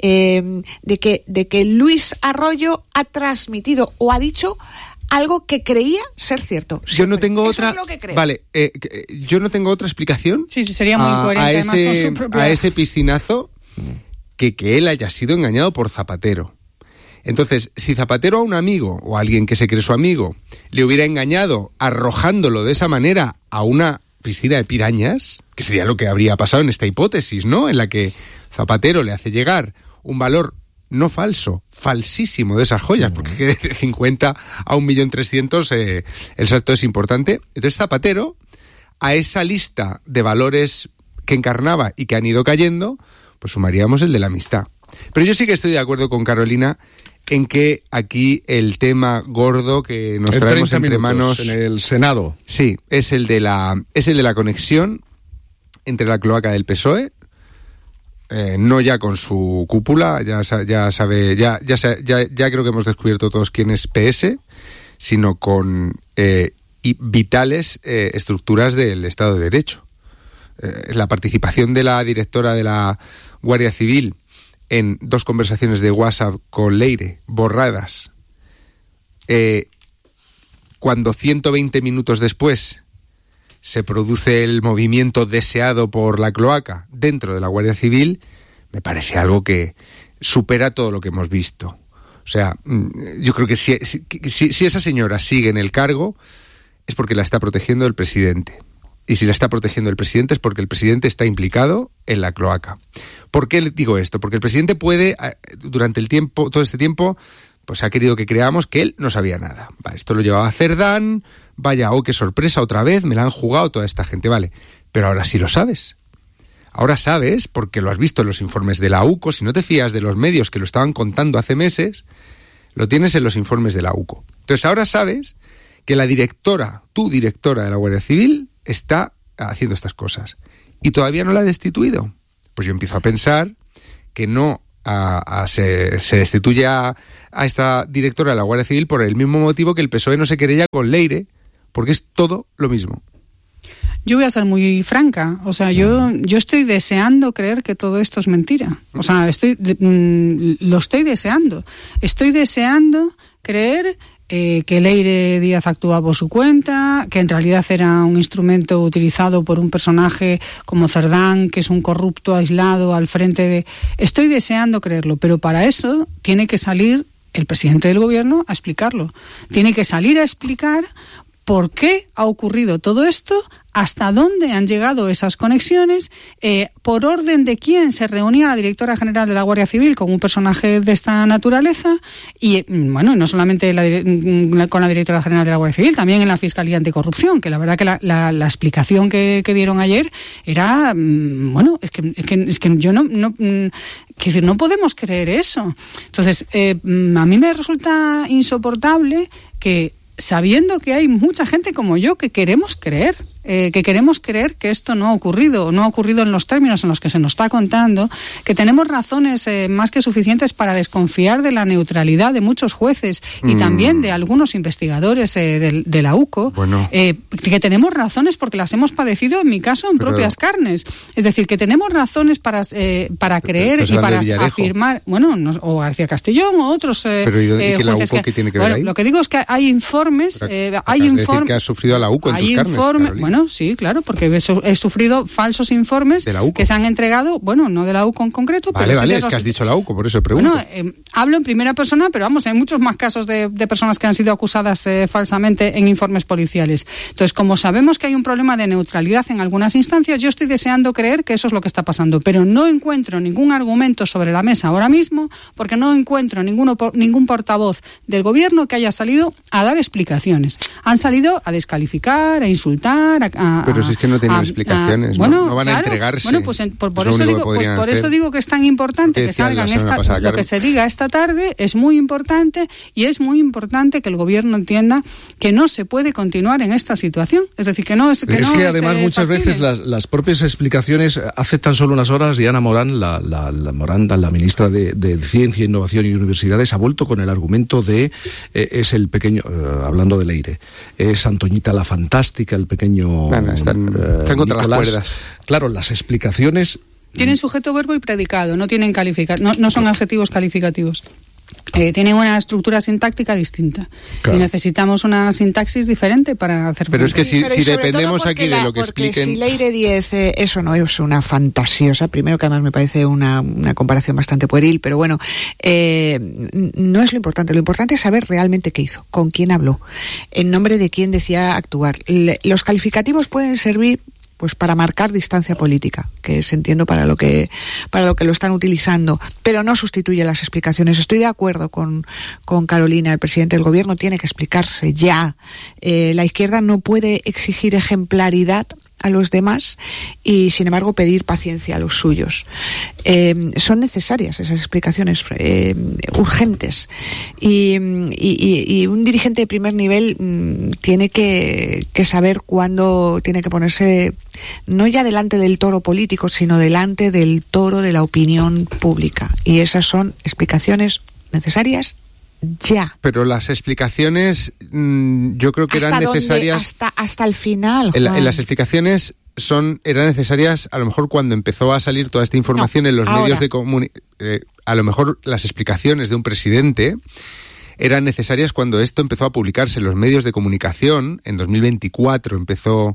de que Luis Arroyo ha transmitido o ha dicho algo que creía ser cierto. Siempre. Yo no tengo otra. Es lo que creo. Vale, yo no tengo otra explicación. Sí, sería muy coherente además con su propia... a ese piscinazo que él haya sido engañado por Zapatero. Entonces, si Zapatero a un amigo o a alguien que se cree su amigo le hubiera engañado arrojándolo de esa manera a una piscina de pirañas, que sería lo que habría pasado en esta hipótesis, ¿no? En la que Zapatero le hace llegar un valor no falso, falsísimo de esas joyas, porque de 50 a 1.300.000 el salto es importante. Entonces Zapatero, a esa lista de valores que encarnaba y que han ido cayendo, pues sumaríamos el de la amistad. Pero yo sí que estoy de acuerdo con Carolina en que aquí el tema gordo que nos traemos entre manos en el Senado. Sí, es el de la conexión entre la cloaca del PSOE no ya con su cúpula, ya creo que hemos descubierto todos quién es PS, sino con vitales estructuras del Estado de Derecho. La participación de la directora de la Guardia Civil en 2 conversaciones de WhatsApp con Leire, borradas, cuando 120 minutos después se produce el movimiento deseado por la cloaca dentro de la Guardia Civil, me parece algo que supera todo lo que hemos visto. O sea, yo creo que si esa señora sigue en el cargo es porque la está protegiendo el presidente. Y si la está protegiendo el presidente es porque el presidente está implicado en la cloaca. ¿Por qué digo esto? Porque el presidente puede, durante todo este tiempo, pues ha querido que creamos que él no sabía nada. Vale, esto lo llevaba Cerdán, vaya, qué sorpresa, otra vez, me la han jugado toda esta gente, vale. Pero ahora sí lo sabes. Ahora sabes, porque lo has visto en los informes de la UCO, si no te fías de los medios que lo estaban contando hace meses, lo tienes en los informes de la UCO. Entonces ahora sabes que tu directora de la Guardia Civil, está haciendo estas cosas. ¿Y todavía no la ha destituido? Pues yo empiezo a pensar que no se destituye a esta directora de la Guardia Civil por el mismo motivo que el PSOE no se querella con Leire, porque es todo lo mismo. Yo voy a ser muy franca, o sea, yo estoy deseando creer que todo esto es mentira. O sea, lo estoy deseando. Estoy deseando creer que Leire Díaz actúa por su cuenta, que en realidad era un instrumento utilizado por un personaje como Cerdán, que es un corrupto aislado al frente de... Estoy deseando creerlo, pero para eso tiene que salir el presidente del gobierno a explicarlo. Tiene que salir a explicar por qué ha ocurrido todo esto, hasta dónde han llegado esas conexiones, por orden de quién se reunía la directora general de la Guardia Civil con un personaje de esta naturaleza, y bueno, no solamente con la directora general de la Guardia Civil, también en la Fiscalía Anticorrupción, que la verdad que la explicación que dieron ayer era, bueno, es que yo no podemos creer eso. Entonces, a mí me resulta insoportable que, sabiendo que hay mucha gente como yo que queremos creer que esto no ha ocurrido en los términos en los que se nos está contando, que tenemos razones más que suficientes para desconfiar de la neutralidad de muchos jueces y también de algunos investigadores de la UCO, bueno, que tenemos razones porque las hemos padecido, en mi caso, en propias carnes. Es decir, que tenemos razones para creer y para afirmar, bueno, o García Castellón o otros pero ¿y que la UCO qué tiene que ver ahí? Lo que digo es que hay informes, hay informes que has sufrido a la UCO en tus carnes, Carolina. Bueno, sí, claro, porque he sufrido falsos informes que se han entregado, bueno, no de la UCO en concreto, pero sí es que has dicho la UCO, por eso pregunto. Bueno, hablo en primera persona, pero vamos, hay muchos más casos de personas que han sido acusadas falsamente en informes policiales. Entonces, como sabemos que hay un problema de neutralidad en algunas instancias, yo estoy deseando creer que eso es lo que está pasando, pero no encuentro ningún argumento sobre la mesa ahora mismo, porque no encuentro ningún portavoz del gobierno que haya salido a dar explicaciones. Han salido a descalificar, a insultar, pero si es que no tienen explicaciones, no van a entregarse. Bueno, pues por eso digo que es tan importante que salgan lo que se diga esta tarde, es muy importante, y es muy importante que el gobierno entienda que no se puede continuar en esta situación. Es decir, que no es que es además muchas veces las propias explicaciones, hace tan solo unas horas Diana Morán, la ministra de Ciencia, Innovación y Universidades, ha vuelto con el argumento de es el pequeño, hablando de Leire, es Antoñita la fantástica, el pequeño están contra las cuerdas. Claro, las explicaciones tienen sujeto, verbo y predicado, no tienen no son adjetivos calificativos. Tienen una estructura sintáctica distinta, claro, y necesitamos una sintaxis diferente para hacer. Pero es que si dependemos aquí de lo que expliquen. Si Leire Díez, eso no es una fantasiosa, primero que además me parece una comparación bastante pueril, pero bueno, no es lo importante es saber realmente qué hizo, con quién habló, en nombre de quién decía actuar. Los calificativos pueden servir pues para marcar distancia política, que es, entiendo, para lo que lo están utilizando, pero no sustituye las explicaciones. Estoy de acuerdo con Carolina, el presidente del gobierno tiene que explicarse ya. La izquierda no puede exigir ejemplaridad a los demás y, sin embargo, pedir paciencia a los suyos. Son necesarias esas explicaciones urgentes. Y un dirigente de primer nivel tiene que saber cuándo tiene que ponerse, no ya delante del toro político, sino delante del toro de la opinión pública. Y esas son explicaciones necesarias ya. Pero las explicaciones yo creo que eran necesarias hasta el final, Juan. Las explicaciones eran necesarias a lo mejor cuando empezó a salir toda esta información en los medios de comunicación. A lo mejor las explicaciones de un presidente eran necesarias cuando esto empezó a publicarse en los medios de comunicación. En 2024 empezó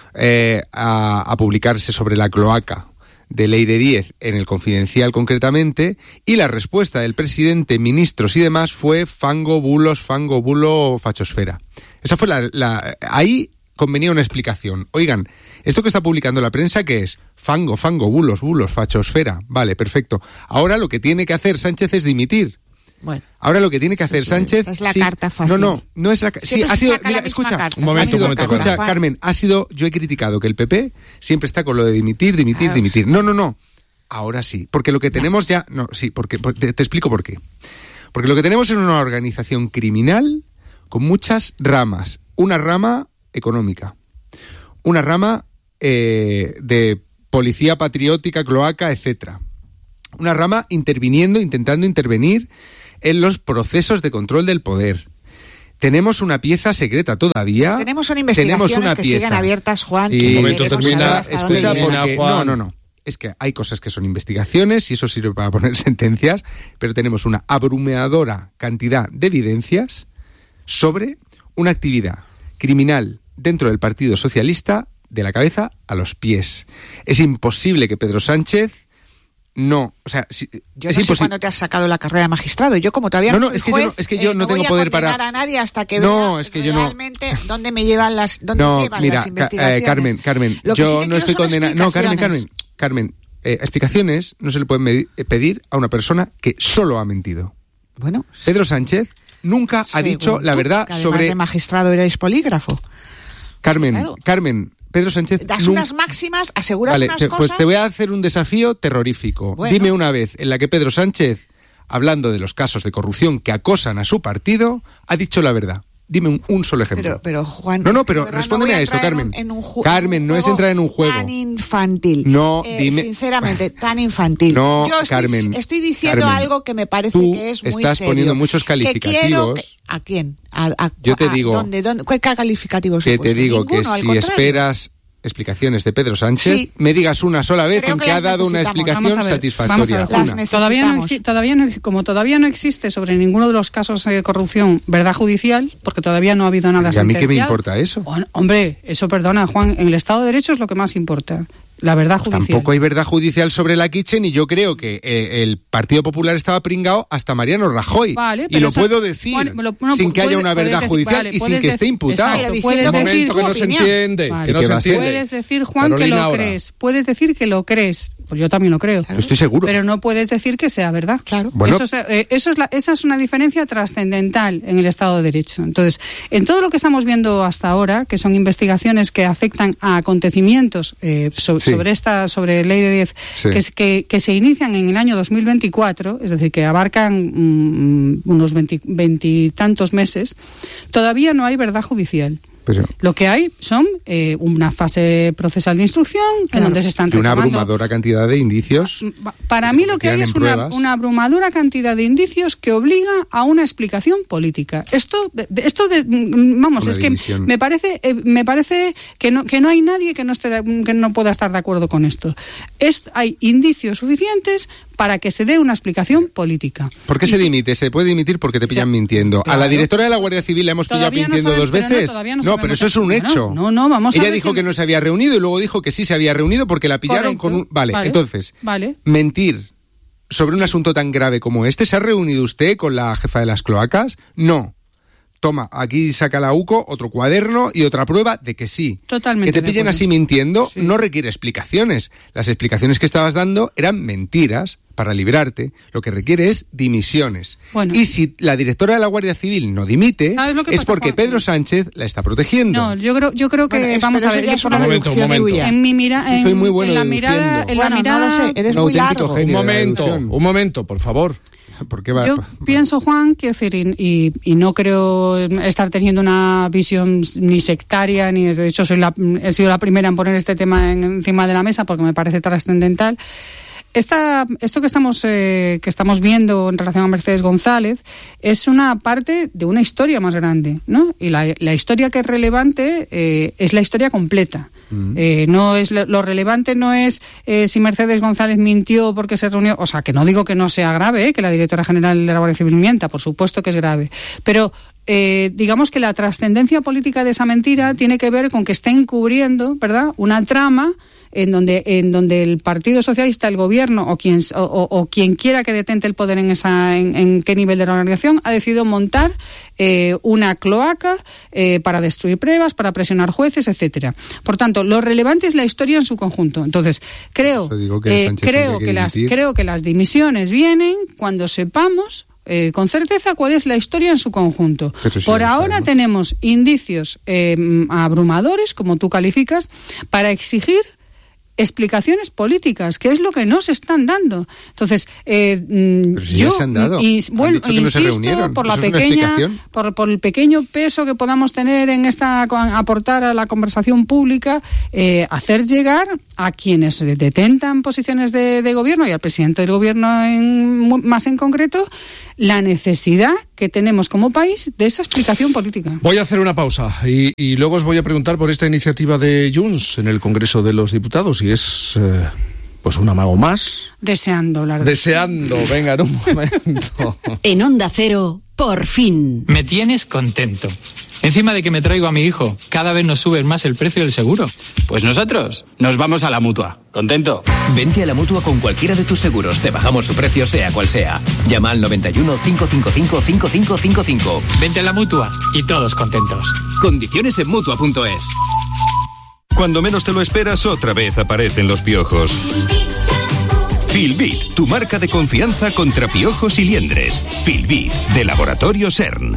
a publicarse sobre la cloaca de Ley de 10 en el Confidencial concretamente, y la respuesta del presidente, ministros y demás fue fango, bulo, fachosfera. Esa fue ahí convenía una explicación. Oigan, esto que está publicando la prensa, ¿qué es? Fango, bulos, fachosfera. Vale, perfecto. Ahora lo que tiene que hacer Sánchez es dimitir. Bueno. Ahora lo que tiene que hacer Sánchez... Es la carta fácil. No es la... Sí, ha sido... Mira, escucha, un momento. Escucha, Carmen, yo he criticado que el PP siempre está con lo de dimitir. No. Ahora sí, porque lo que tenemos ya... No, sí, porque te explico por qué. Porque lo que tenemos es una organización criminal con muchas ramas. Una rama económica, una rama de policía patriótica, cloaca, etcétera. Una rama intentando intervenir en los procesos de control del poder. Tenemos una pieza secreta todavía. Tenemos investigaciones que siguen abiertas, Juan. Sí, un momento termina. Escucha, porque no. Es que hay cosas que son investigaciones y eso sirve para poner sentencias, pero tenemos una abrumadora cantidad de evidencias sobre una actividad criminal dentro del Partido Socialista de la cabeza a los pies. Es imposible que Pedro Sánchez no, o sea, yo no sé cuándo te has sacado la carrera de magistrado. Yo como todavía no soy juez, yo no tengo poder para a nadie hasta que vea realmente dónde me llevan las las investigaciones. Carmen, yo no estoy condenado. No, Carmen, explicaciones no se le pueden pedir a una persona que solo ha mentido. Bueno, Pedro Sánchez nunca ha dicho la verdad sobre... de magistrado erais polígrafo. Carmen, Pedro Sánchez... Das unas máximas, aseguras unas cosas... Pues te voy a hacer un desafío terrorífico. Bueno. Dime una vez en la que Pedro Sánchez, hablando de los casos de corrupción que acosan a su partido, ha dicho la verdad. Dime un solo ejemplo. Pero Juan... pero respóndeme a esto, Carmen. Carmen, no es entrar en un juego. Tan infantil. No, dime... Sinceramente, tan infantil. No, yo estoy diciendo algo que me parece que es muy serio. Estás poniendo muchos calificativos. ¿A quién? Yo te digo... ¿Qué calificativos que te digo que si esperas explicaciones de Pedro Sánchez, me digas una sola vez en que ha dado una explicación satisfactoria. Todavía no existe sobre ninguno de los casos de corrupción verdad judicial, porque todavía no ha habido nada sentenciado. ¿Y a mí qué me importa eso? Hombre, eso perdona, Juan, en el Estado de Derecho es lo que más importa. La verdad judicial. Tampoco hay verdad judicial sobre la Kitchen y yo creo que el Partido Popular estaba pringado hasta Mariano Rajoy. Vale, y lo puedo decir sin que haya una verdad judicial y sin que esté imputado. Puedes decir que no se entiende. Vale. Que no se entiende. Puedes decir, Juan, Carolina, que lo crees. Puedes decir que lo crees. Pues yo también lo creo. Claro. Estoy seguro. Pero no puedes decir que sea verdad. Claro. Bueno. Esa es una diferencia trascendental en el Estado de Derecho. Entonces, en todo lo que estamos viendo hasta ahora, que son investigaciones que afectan a acontecimientos sobre Ley de 10, que se inician en el año 2024, es decir, que abarcan unos 20 y tantos meses, todavía no hay verdad judicial. Lo que hay son una fase procesal de instrucción en donde se están recabando una abrumadora cantidad de indicios. Para mí lo que hay es una abrumadora cantidad de indicios que obliga a una explicación política. Esto vamos, es que me parece que no hay nadie que no pueda estar de acuerdo con esto. Hay indicios suficientes para que se dé una explicación política. ¿Por qué se dimite? Se puede dimitir porque te pillan mintiendo. Claro. A la directora de la Guardia Civil la hemos pillado mintiendo dos veces. Pero eso es un hecho. Vamos a ver. Ella dijo que no se había reunido y luego dijo que sí se había reunido porque la pillaron con un... Vale, entonces, mentir sobre un asunto tan grave como este. ¿Se ha reunido usted con la jefa de las cloacas? No. Toma, aquí saca la UCO, otro cuaderno y otra prueba de que sí. Totalmente. Que te pillen así mintiendo no requiere explicaciones. Las explicaciones que estabas dando eran mentiras para librarte, lo que requiere es dimisiones. Bueno. Y si la directora de la Guardia Civil no dimite, es porque Pedro Sánchez la está protegiendo. No, yo creo que vamos a ver, es una deducción tuya. En mi mirada, soy muy bueno en la mirada, no lo sé, eres muy largo. Un momento, por favor. Yo pienso, Juan, quiero decir, y no creo estar teniendo una visión ni sectaria, ni de hecho he sido la primera en poner este tema encima de la mesa porque me parece trascendental. Esto que estamos viendo en relación a Mercedes González es una parte de una historia más grande, ¿no? Y la historia que es relevante es la historia completa. No es lo relevante no es si Mercedes González mintió porque se reunió, o sea, que no digo que no sea grave, que la directora general de la Guardia Civil mienta, por supuesto que es grave, pero digamos que la trascendencia política de esa mentira tiene que ver con que está encubriendo, ¿verdad?, una trama en donde el Partido Socialista, el gobierno o quien quiera que detente el poder en qué nivel de la organización ha decidido montar una cloaca para destruir pruebas, para presionar jueces, etcétera. Por tanto, lo relevante es la historia en su conjunto. Entonces, creo que las dimisiones vienen cuando sepamos con certeza cuál es la historia en su conjunto. Por ahora tenemos indicios abrumadores, como tú calificas, para exigir explicaciones políticas, que es lo que no se están dando. Entonces, yo insisto por la pequeña, por el pequeño peso que podamos tener en aportar a la conversación pública, hacer llegar a quienes detentan posiciones de gobierno y al presidente del gobierno más en concreto, la necesidad que tenemos como país de esa explicación política. Voy a hacer una pausa y luego os voy a preguntar por esta iniciativa de Junts en el Congreso de los Diputados, y es pues un amago más. Deseando, venga, en un momento. En Onda Cero, por fin. Me tienes contento. Encima de que me traigo a mi hijo, cada vez nos sube más el precio del seguro. Pues nosotros nos vamos a la Mutua. ¿Contento? Vente a la Mutua con cualquiera de tus seguros. Te bajamos su precio sea cual sea. Llama al 91 555 5555. Vente a la Mutua y todos contentos. Condiciones en Mutua.es. Cuando menos te lo esperas, otra vez aparecen los piojos. Filbit, tu marca de confianza contra piojos y liendres. Filbit, de Laboratorio CERN.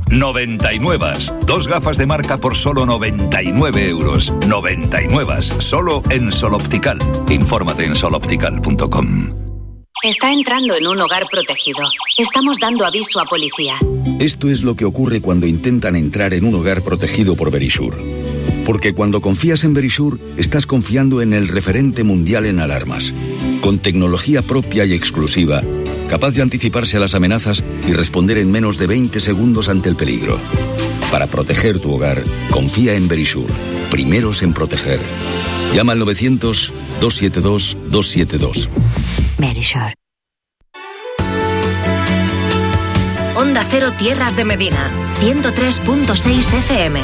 99. 2 gafas de marca por solo 99 euros. 99. Solo en Sol Optical. Infórmate en soloptical.com. Está entrando en un hogar protegido. Estamos dando aviso a policía. Esto es lo que ocurre cuando intentan entrar en un hogar protegido por Verisur. Porque cuando confías en Verisur, estás confiando en el referente mundial en alarmas. Con tecnología propia y exclusiva, capaz de anticiparse a las amenazas y responder en menos de 20 segundos ante el peligro. Para proteger tu hogar, confía en Verisur. Primeros en proteger. Llama al 900-272-272. Verisur. Onda Cero Tierras de Medina, 103.6 FM.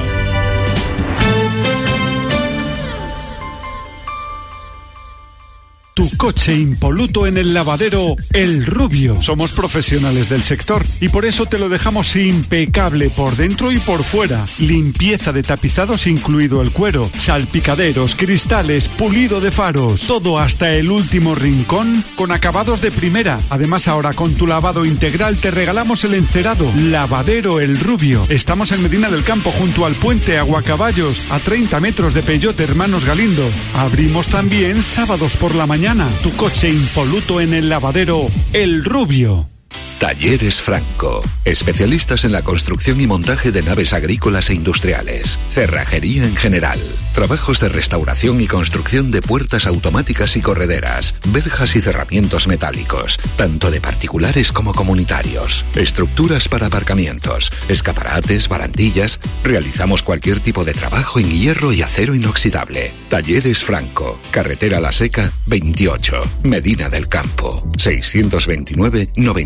Tu coche impoluto en el lavadero El Rubio. Somos profesionales del sector y por eso te lo dejamos impecable por dentro y por fuera. Limpieza de tapizados incluido el cuero, salpicaderos, cristales, pulido de faros. Todo hasta el último rincón con acabados de primera. Además, ahora con tu lavado integral te regalamos el encerado. Lavadero El Rubio. Estamos en Medina del Campo junto al puente Aguacaballos, a 30 metros de Peyote Hermanos Galindo. Abrimos también sábados por la mañana. Tu coche impoluto en el lavadero El Rubio. Talleres Franco, especialistas en la construcción y montaje de naves agrícolas e industriales, cerrajería en general, trabajos de restauración y construcción de puertas automáticas y correderas, verjas y cerramientos metálicos, tanto de particulares como comunitarios, estructuras para aparcamientos, escaparates, barandillas. Realizamos cualquier tipo de trabajo en hierro y acero inoxidable. Talleres Franco, carretera La Seca 28, Medina del Campo, 629 97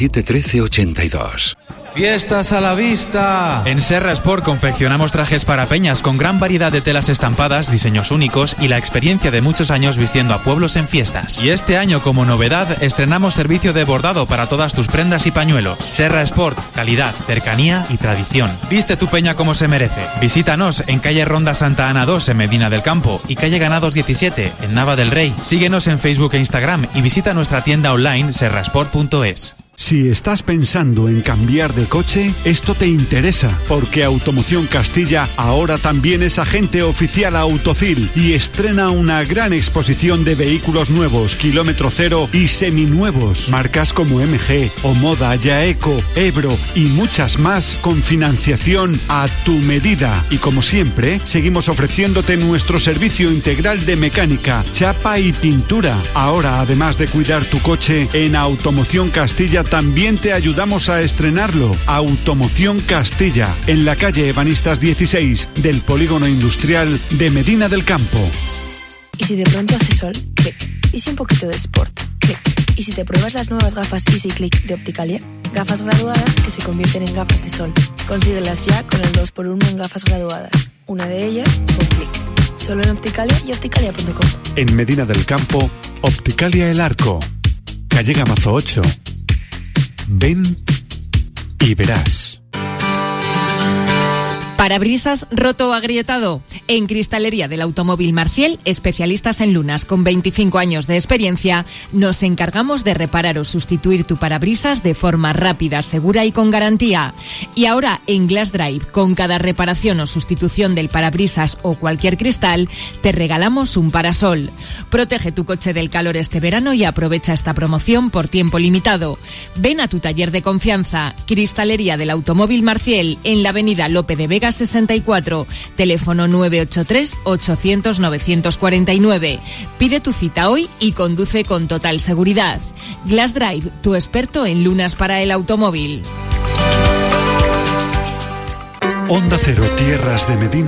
97 13 82. ¡Fiestas a la vista! En Serra Sport confeccionamos trajes para peñas con gran variedad de telas estampadas, diseños únicos y la experiencia de muchos años vistiendo a pueblos en fiestas. Y este año, como novedad, estrenamos servicio de bordado para todas tus prendas y pañuelos. Serra Sport, calidad, cercanía y tradición. Viste tu peña como se merece. Visítanos en calle Ronda Santa Ana 2 en Medina del Campo y calle Ganados 17 en Nava del Rey. Síguenos en Facebook e Instagram y visita nuestra tienda online serrasport.es. Si estás pensando en cambiar de coche, esto te interesa, porque Automoción Castilla ahora también es agente oficial Autocil y estrena una gran exposición de vehículos nuevos, kilómetro cero y seminuevos, marcas como MG, Omoda, Yaeco, Ebro y muchas más con financiación a tu medida. Y como siempre, seguimos ofreciéndote nuestro servicio integral de mecánica, chapa y pintura. Ahora, además de cuidar tu coche, en Automoción Castilla también te ayudamos a estrenarlo. Automoción Castilla, en la calle Ebanistas 16 del Polígono Industrial de Medina del Campo. ¿Y si de pronto hace sol? Clic. ¿Y si un poquito de sport? Clic. ¿Y si te pruebas las nuevas gafas Easy Click de Opticalia? Gafas graduadas que se convierten en gafas de sol. Consíguelas ya con el 2x1 en gafas graduadas. Una de ellas con clic. Solo en Opticalia y opticalia.com. En Medina del Campo, Opticalia El Arco, calle Gamazo 8. Ven y verás. ¿Parabrisas roto o agrietado? En Cristalería del Automóvil Marciel, especialistas en lunas con 25 años de experiencia, nos encargamos de reparar o sustituir tu parabrisas de forma rápida, segura y con garantía. Y ahora en Glass Drive, con cada reparación o sustitución del parabrisas o cualquier cristal, te regalamos un parasol. Protege tu coche del calor este verano y aprovecha esta promoción por tiempo limitado. Ven a tu taller de confianza, Cristalería del Automóvil Marciel, en la avenida Lope de Vega 64, teléfono 983-800-949. Pide tu cita hoy y conduce con total seguridad. Glass Drive, tu experto en lunas para el automóvil. Onda Cero Tierras de Medina.